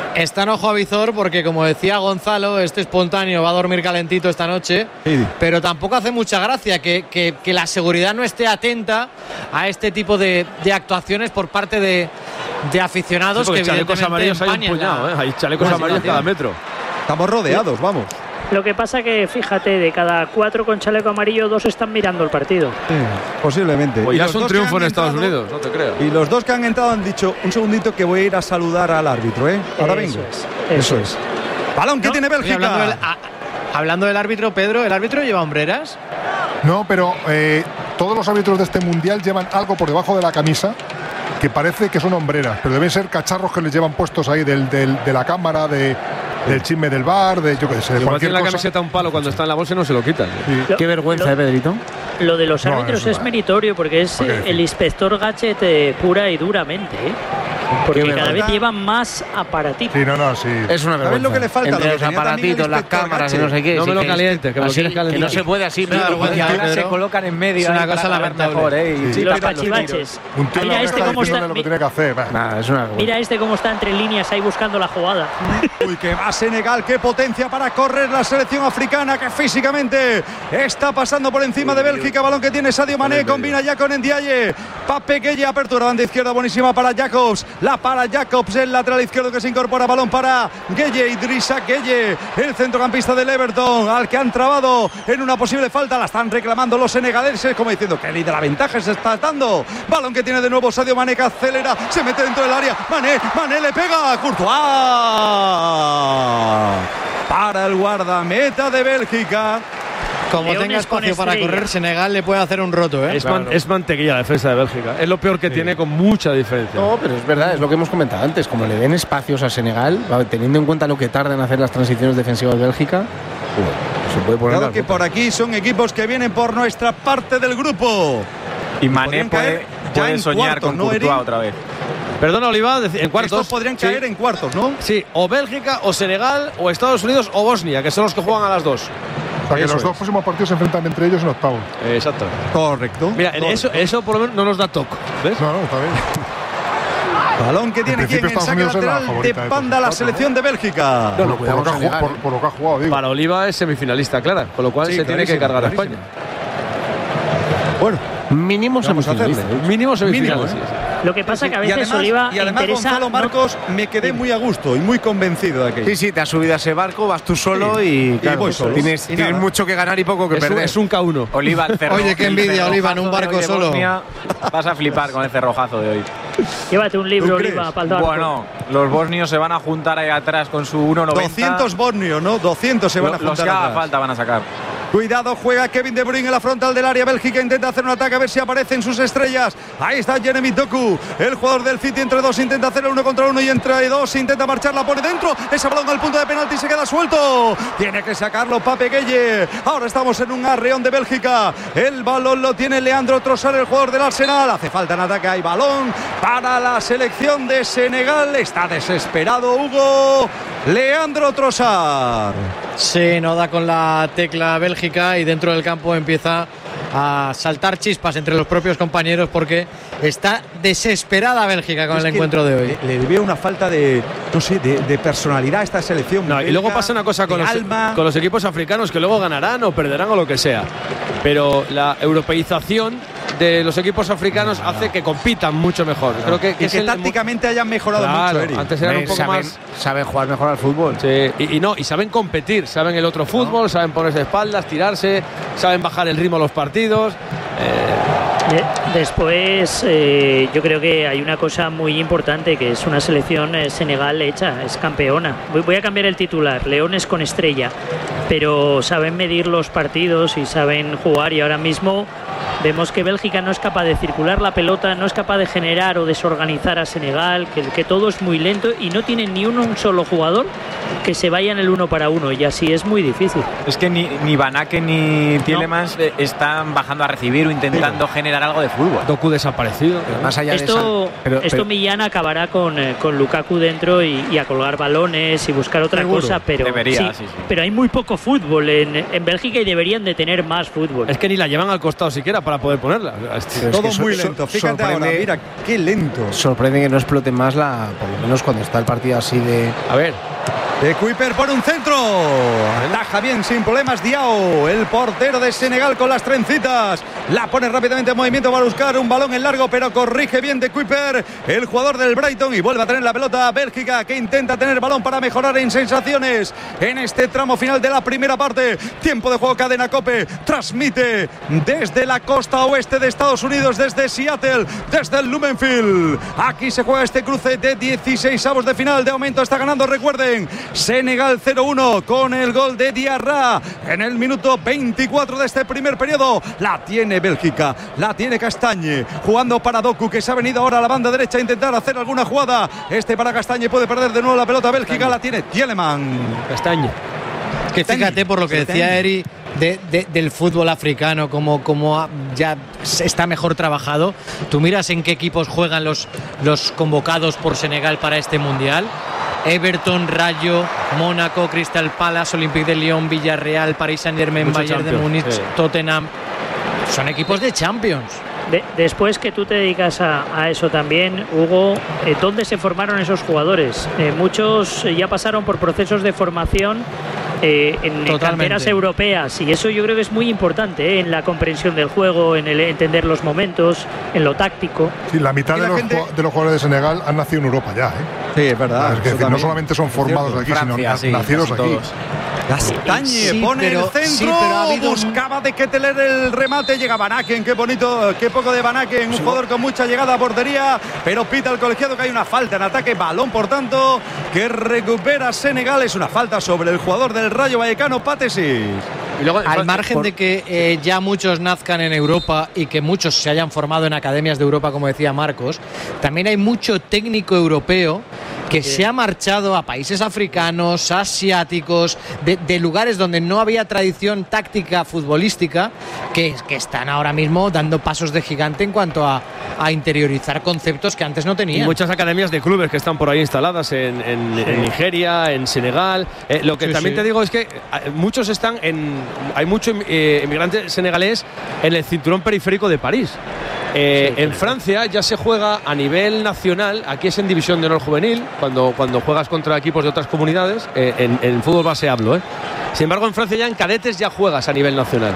Está en ojo a visor porque, como decía Gonzalo, este espontáneo va a dormir calentito esta noche, sí. Pero tampoco hace mucha gracia que, que, que la seguridad no esté atenta a este tipo de, de actuaciones por parte de, de aficionados. Sí, que chalecos amarillos hay un puñado, la, ¿eh? Hay chalecos amarillos cada metro. Estamos rodeados, sí. Vamos. Lo que pasa que, fíjate, de cada cuatro con chaleco amarillo, dos están mirando el partido. Sí, posiblemente. Pues ya es un triunfo en Estados entrado, Unidos, no te creo. Y los dos que han entrado han dicho, un segundito que voy a ir a saludar al árbitro, ¿eh? Ahora eso vengo. Es, eso, eso es. Balón que no, tiene Bélgica. Hablando del, a, hablando del árbitro, Pedro, ¿el árbitro lleva hombreras? No, pero eh, todos los árbitros de este mundial llevan algo por debajo de la camisa que parece que son hombreras, pero deben ser cacharros que les llevan puestos ahí del, del, de la cámara, de... del chisme del bar, de yo qué sé, de igual cualquier tiene la cosa. camiseta un palo cuando está en la bolsa y no se lo quitan. Sí. Lo, Qué vergüenza, lo, ¿eh, Pedrito? Lo de los árbitros no, es, es meritorio porque es okay, el inspector Gadget eh, pura y duramente, ¿eh? Porque cada verdad. vez llevan más aparatitos. Sí, no, no, sí. Es una vergüenza. ¿Sabes lo que le falta? Entre los aparatitos, las cámaras y no sé qué. No sí, me lo calientes, que me lo quieres calentar. Que no se puede así. Ahora se colocan en medio. Es una cosa lamentable. Mejor, ¿eh? Y sí, los cachivaches. Un tío mira este cómo está. Lo que tiene que hacer. Nah, es una mira este cómo está entre líneas ahí buscando la jugada. Uy, que va Senegal, qué potencia para correr la selección africana, que físicamente está pasando por encima de Bélgica. Balón que tiene Sadio Mané, combina ya con Ndiaye. Pape Gueye, apertura banda izquierda buenísima para Jacobs. La para Jacobs, el lateral izquierdo que se incorpora. Balón para Gueye, Idrissa Gueye, el centrocampista del Everton, al que han trabado en una posible falta. La están reclamando los senegaleses, como diciendo que ni de la ventaja se está dando. Balón que tiene de nuevo Sadio Mané, que acelera, se mete dentro del área. Mané, Mané le pega a Courtois. Para el guardameta de Bélgica. Como Leones tenga espacio para correr, Senegal le puede hacer un roto, ¿eh? Es, man, claro. es mantequilla la defensa de Bélgica. Es lo peor que sí. tiene, con mucha diferencia. No, pero es verdad, es lo que hemos comentado antes. Como le den espacios a Senegal, teniendo en cuenta lo que tarda en hacer las transiciones defensivas de Bélgica, uh, se puede poner. Claro que por aquí son equipos que vienen por nuestra parte del grupo. Y Mané puede, puede soñar cuartos, con Courtois ¿no, otra vez. Perdona, Oliva, en cuartos. Estos podrían caer sí. en cuartos, ¿no? Sí, o Bélgica, o Senegal, o Estados Unidos, o Bosnia, que son los que juegan a las dos. O sea, que eso los dos es. próximos partidos se enfrentan entre ellos en octavos. Exacto. Correcto. Mira, Correcto. Eso, eso por lo menos no nos da toque. ¿Ves? No, no, está bien. Balón que tiene quien en saque lateral de banda la selección de Bélgica. No, no, por, lo que jugado, por, por lo que ha jugado, digo. Para Oliva es semifinalista, clara, con lo cual sí, se tiene que cargar a España. Bueno, mínimo semifinalista. Mínimo semifinalista. Lo que pasa sí, que a veces y además, Oliva y además interesa, Gonzalo Marcos no, me quedé muy a gusto y muy convencido de aquello. Sí, sí, te has subido a ese barco, vas tú solo sí, y, claro, y voy solo. Tienes, y tienes mucho que ganar y poco que es perder. Un, es un K uno. Oliva al cerro. Oye, qué envidia, Oliva, en un barco solo. Bosnia, vas a flipar con el cerrojazo de hoy. Llévate un libro, Oliva, para el barco. Bueno, los bosnios se van a juntar ahí atrás con su uno noventa. doscientos bosnios, ¿no? doscientos se van a juntar. Los que haga falta van a sacar. Cuidado, juega Kevin De Bruyne en la frontal del área. Bélgica intenta hacer un ataque a ver si aparecen sus estrellas. Ahí está Jeremy Doku, el jugador del City. Entre dos intenta hacer el uno contra uno y entre dos intenta marchar, la pone dentro. Ese balón al punto de penalti se queda suelto. Tiene que sacarlo Pape Gueye. Ahora estamos en un arreón de Bélgica. El balón lo tiene Leandro Trossard, el jugador del Arsenal. Hace falta en ataque. Hay balón para la selección de Senegal. Está desesperado Hugo. Leandro Trossard. Sí, no da con la tecla Bélgica y dentro del campo empieza a saltar chispas entre los propios compañeros porque está desesperada Bélgica con es el encuentro de hoy. Le, le veo una falta de, no sé, de, de personalidad a esta selección. No, belga, y luego pasa una cosa con los, con los equipos africanos que luego ganarán o perderán o lo que sea. Pero la europeización de los equipos africanos no, hace que compitan mucho mejor. Claro. Creo que, que, y que tácticamente hayan mejorado claro, mucho, Eric. Antes eran un poco saben, más. Saben jugar mejor al fútbol. Sí, y, y no, y saben competir, saben el otro fútbol, no. saben ponerse de espaldas, tirarse, saben bajar el ritmo a los partidos. Eh. Después, eh, yo creo que hay una cosa muy importante que es una selección eh, Senegal hecha, es campeona. Voy, voy a cambiar el titular, Leones con estrella, pero saben medir los partidos y saben jugar y ahora mismo vemos que Bélgica no es capaz de circular la pelota, no es capaz de generar o desorganizar a Senegal, que, que todo es muy lento y no tienen ni uno un solo jugador que se vaya en el uno para uno y así es muy difícil. Es que ni, ni Van Aken ni Tielemans no. están bajando a recibir o intentando pero, generar algo de fútbol. Doku desaparecido. Pero más allá esto, de esa, pero, esto pero, Millán acabará con, eh, con Lukaku dentro y, y a colgar balones y buscar otra seguro. cosa, pero, Debería, sí, sí, sí. pero hay muy poco fútbol en, en Bélgica y deberían de tener más fútbol. Es que ni la llevan al costado siquiera. para poder ponerla. Sí, todo es muy so, lento. Fíjate ahora, mira, qué lento. Sorprende que no explote más la, por lo menos cuando está el partido así de. A ver. De Kuiper por un centro. Ataja bien sin problemas Diao, el portero de Senegal con las trencitas. La pone rápidamente en movimiento para buscar un balón en largo, pero corrige bien de Kuiper, el jugador del Brighton, y vuelve a tener la pelota Bélgica, que intenta tener balón para mejorar en sensaciones en este tramo final de la primera parte. Tiempo de juego, Cadena COPE transmite desde la costa oeste de Estados Unidos, desde Seattle, desde el Lumenfield. Aquí se juega este cruce de dieciseisavos de final. De momento está ganando, recuerden, Senegal cero uno con el gol de Diarra en el minuto veinticuatro de este primer periodo. La tiene Bélgica, la tiene Castañe, jugando para Doku, que se ha venido ahora a la banda derecha a intentar hacer alguna jugada. Este para Castañe, puede perder de nuevo la pelota Bélgica. Castañe. La tiene Tielemann. Castañe. Que fíjate, por lo que decía Eri de, de, del fútbol africano, como, como ya está mejor trabajado. Tú miras en qué equipos juegan los, los convocados por Senegal para este mundial. Everton, Rayo, Mónaco, Crystal Palace, Olympique de Lyon, Villarreal, Paris Saint-Germain, Bayern de Múnich, sí. Tottenham. Son equipos de Champions. De, después que tú te dedicas a, a eso también, Hugo, eh, ¿dónde se formaron esos jugadores? Eh, muchos ya pasaron por procesos de formación eh, en Totalmente. canteras europeas, y eso yo creo que es muy importante, eh, en la comprensión del juego, en el entender los momentos, en lo táctico. Sí, la mitad de, la los, gente... de los jugadores de Senegal han nacido en Europa ya, ¿eh? Sí, es verdad. Es decir, no solamente son formados aquí, Francia, sino sí, nacidos aquí. Todos. Castañe sí, pone pero, el centro, sí, pero ha habido... buscaba de Ketteler el remate, llega Van Aken, qué bonito, qué poco de Van Aken, un sí, jugador con mucha llegada a portería, pero pita el colegiado que hay una falta en ataque, balón por tanto que recupera Senegal, es una falta sobre el jugador del Rayo Vallecano, Pátesis. Y luego, al margen por... de que eh, ya muchos nazcan en Europa y que muchos se hayan formado en academias de Europa, como decía Marcos, también hay mucho técnico europeo que sí. se ha marchado a países africanos, asiáticos, de, de lugares donde no había tradición táctica futbolística, que, que están ahora mismo dando pasos de gigante en cuanto a, a interiorizar conceptos que antes no tenían. Y muchas academias de clubes que están por ahí instaladas en, en, sí. en Nigeria, en Senegal. Eh, lo que sí, también sí. te digo es que muchos están en... Hay mucho eh, inmigrante senegalés en el cinturón periférico de París. Eh, sí, en Francia ya se juega a nivel nacional, aquí es en división de honor juvenil, cuando, cuando juegas contra equipos de otras comunidades, eh, en, en fútbol base hablo, ¿eh? Sin embargo, en Francia ya en cadetes ya juegas a nivel nacional.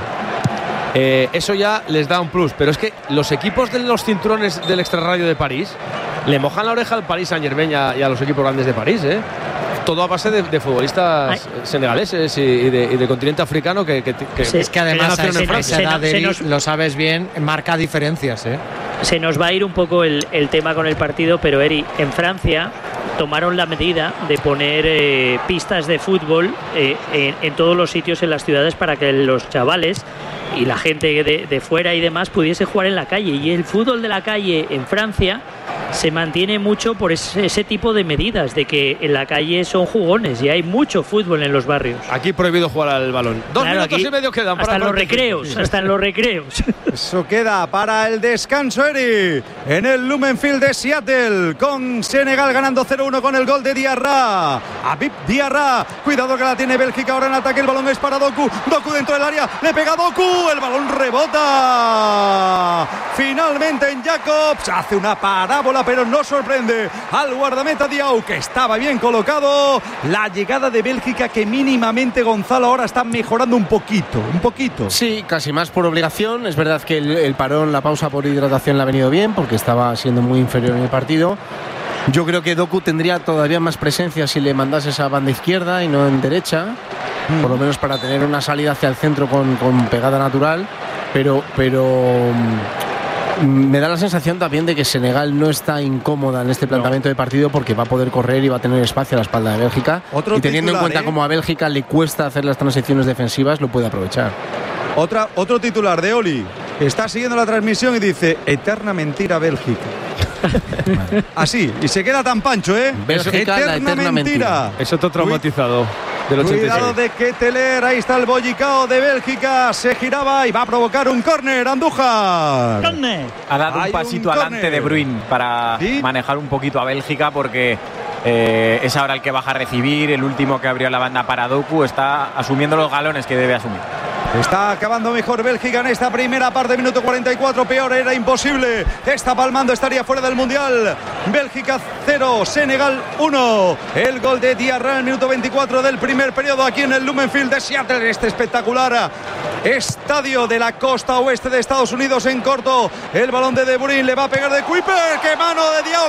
Eh, eso ya les da un plus, pero es que los equipos de los cinturones del extrarradio de París le mojan la oreja al Paris Saint-Germain y a, y a los equipos grandes de París, ¿eh? Todo a base de, de futbolistas Ay. senegaleses y, y, de, y de continente africano que, que, que sí, es que además a ese, esa edad de nos, lo sabes bien, marca diferencias, ¿eh? Se nos va a ir un poco el, el tema con el partido, pero Eri, en Francia tomaron la medida de poner eh, pistas de fútbol eh, en, en todos los sitios en las ciudades para que los chavales y la gente de, de fuera y demás pudiese jugar en la calle, y el fútbol de la calle en Francia se mantiene mucho por ese, ese tipo de medidas, de que en la calle son jugones y hay mucho fútbol en los barrios. Aquí prohibido jugar al balón. Dos claro, minutos y medio quedan hasta para los recreos, sí. hasta en los recreos. Eso queda para el descanso, Eri, en el Lumenfield de Seattle, con Senegal ganando cero uno con el gol de Diarra. Habib Diarra, cuidado que la tiene Bélgica ahora en ataque, el balón es para Doku, Doku dentro del área, le pega Doku, el balón rebota finalmente en Jacobs, hace una parábola pero no sorprende al guardameta Diao, que estaba bien colocado. La llegada de Bélgica, que mínimamente Gonzalo ahora está mejorando un poquito, un poquito. Sí, casi más por obligación. Es verdad que el, el parón, la pausa por hidratación le ha venido bien porque estaba siendo muy inferior en el partido. Yo creo que Doku tendría todavía más presencia si le mandase esa banda izquierda y no en derecha, mm. por lo menos para tener una salida hacia el centro con, con pegada natural, pero pero me da la sensación también de que Senegal no está incómoda en este planteamiento no. de partido, porque va a poder correr y va a tener espacio a la espalda de Bélgica. Otro y teniendo titular, en cuenta ¿eh? cómo a Bélgica le cuesta hacer las transiciones defensivas, lo puede aprovechar. Otra, otro titular de Oli, que está siguiendo la transmisión y dice: eterna mentira Bélgica. Así, y se queda tan pancho, ¿eh? Bélgica, eterna, la eterna mentira. mentira. Eso te ha traumatizado. Del Cuidado de Ketteler, ahí está el bollicao de Bélgica, se giraba y va a provocar un córner, Andújar. ¡Córner! Ha dado Hay un pasito un adelante de Bruyne para ¿Sí? manejar un poquito a Bélgica, porque eh, es ahora el que baja a recibir, el último que abrió la banda para Doku, está asumiendo los galones que debe asumir. Está acabando mejor Bélgica en esta primera parte, minuto cuarenta y cuatro, peor era imposible. Está palmando, estaría fuera del Mundial. Bélgica cero, Senegal uno. El gol de Diarra en el minuto veinticuatro del primer periodo aquí en el Lumen Field de Seattle, este espectacular estadio de la costa oeste de Estados Unidos. En corto, el balón de De Bruyne le va a pegar de Kuiper. ¡Qué mano de Diao!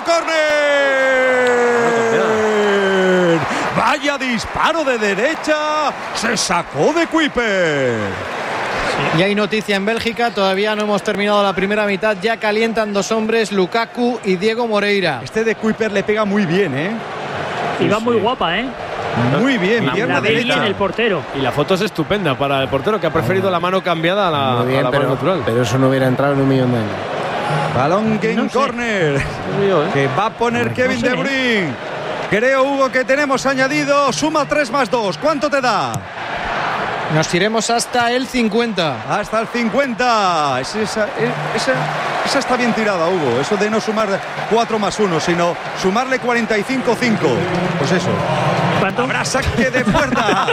¡Córner! Vaya disparo de derecha, se sacó de Kuiper. Y hay noticia en Bélgica, todavía no hemos terminado la primera mitad, ya calientan dos hombres, Lukaku y Diego Moreira. Este de Kuiper le pega muy bien, ¿eh? Y va muy guapa, ¿eh? Muy bien, pierna derecha. En el portero. Y la foto es estupenda para el portero, que ha preferido la mano cambiada a la, muy bien, a la pero, mano natural. Pero eso no hubiera entrado en un millón de años. Balón que en no córner, que va a poner no, Kevin no sé, De Bruyne. ¿eh? Creo, Hugo, que tenemos añadido. Suma tres más dos. ¿Cuánto te da? Nos iremos hasta el cincuenta. Hasta el cincuenta. Esa, esa, esa, esa está bien tirada, Hugo. Eso de no sumar cuatro más uno, sino sumarle cuarenta y cinco cinco. Pues eso. ¿Cuánto? Habrá saque de puerta.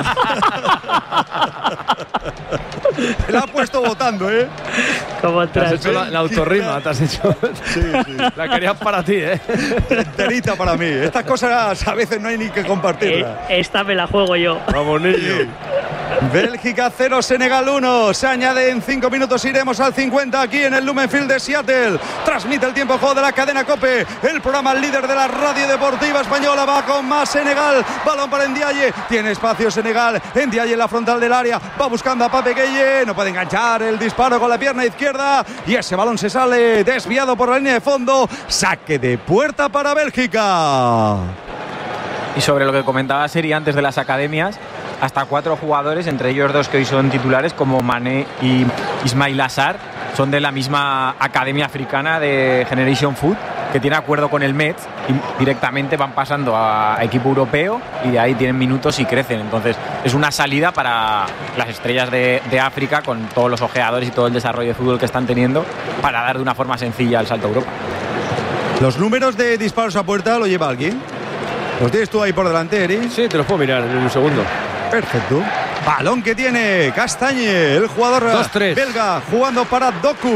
Te la ha puesto votando, ¿eh? Como te has hecho la, la autorrima, te has hecho. Sí, sí. La querías para ti, ¿eh? Enterita para mí. Estas cosas a veces no hay ni que compartirlas. Eh, esta me la juego yo. Vamos, niño. Bélgica cero, Senegal uno. Se añade en cinco minutos, iremos al cincuenta aquí en el Lumen Field de Seattle. Transmite el tiempo de juego de la cadena COPE, el programa líder de la radio deportiva española. Va con más Senegal, balón para Ndiaye, tiene espacio Senegal, Ndiaye en la frontal del área, va buscando a Pape Gueye, no puede enganchar el disparo con la pierna izquierda y ese balón se sale desviado por la línea de fondo. Saque de puerta para Bélgica. Y sobre lo que comentaba Seri antes de las academias, hasta cuatro jugadores, entre ellos dos que hoy son titulares, como Mané y Ismail Assar, son de la misma academia africana de Generation Foot, que tiene acuerdo con el Metz y directamente van pasando a equipo europeo y de ahí tienen minutos y crecen. Entonces es una salida para las estrellas de, de África, con todos los ojeadores y todo el desarrollo de fútbol que están teniendo, para dar de una forma sencilla el salto a Europa. ¿Los números de disparos a puerta lo lleva alguien? ¿Los tienes tú ahí por delante, Eri? Sí, te los puedo mirar en un segundo. Perfecto. Balón que tiene Castañe, el jugador dos tres. belga, jugando para Doku.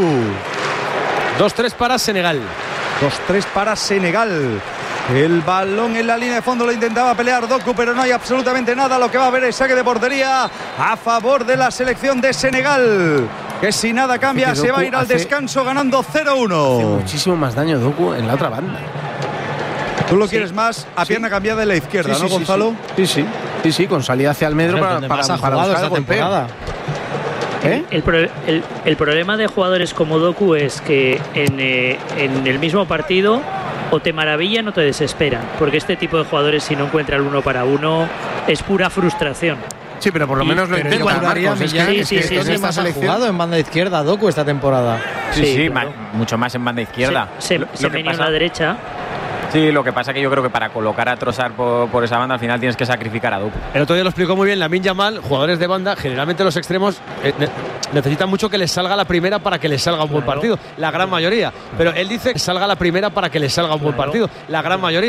dos tres para Senegal. dos tres para Senegal. El balón en la línea de fondo lo intentaba pelear Doku, pero no hay absolutamente nada. Lo que va a haber es saque de portería a favor de la selección de Senegal, que si nada cambia se va a ir al descanso ganando cero uno. Hace muchísimo más daño Doku en la otra banda. Tú lo sí. quieres más a pierna sí. cambiada de la izquierda, sí, ¿no, sí, Gonzalo? Sí, sí. Sí, sí, con salida hacia el medio para, para, para, para buscar esta temporada. ¿Eh? El, pro, el, el problema de jugadores como Doku es que en, eh, en el mismo partido o te maravillan o te desesperan, porque este tipo de jugadores, si no encuentra el uno para uno, es pura frustración. Sí, pero por lo menos y, lo intenta Marcos. Es que, sí, es sí, que sí, sí, más ha jugado en banda izquierda Doku esta temporada. Sí, sí, sí claro. Mucho más en banda izquierda. Se, se, se venía a la derecha. Sí, lo que pasa es que yo creo que para colocar a Trossard por, por esa banda al final tienes que sacrificar a Doku. El otro día lo explicó muy bien Lamine Yamal, jugadores de banda, generalmente los extremos eh, ne necesitan mucho que les salga la primera para que les salga un buen partido, la gran mayoría. Pero él dice que salga la primera para que les salga un buen partido, la gran mayoría.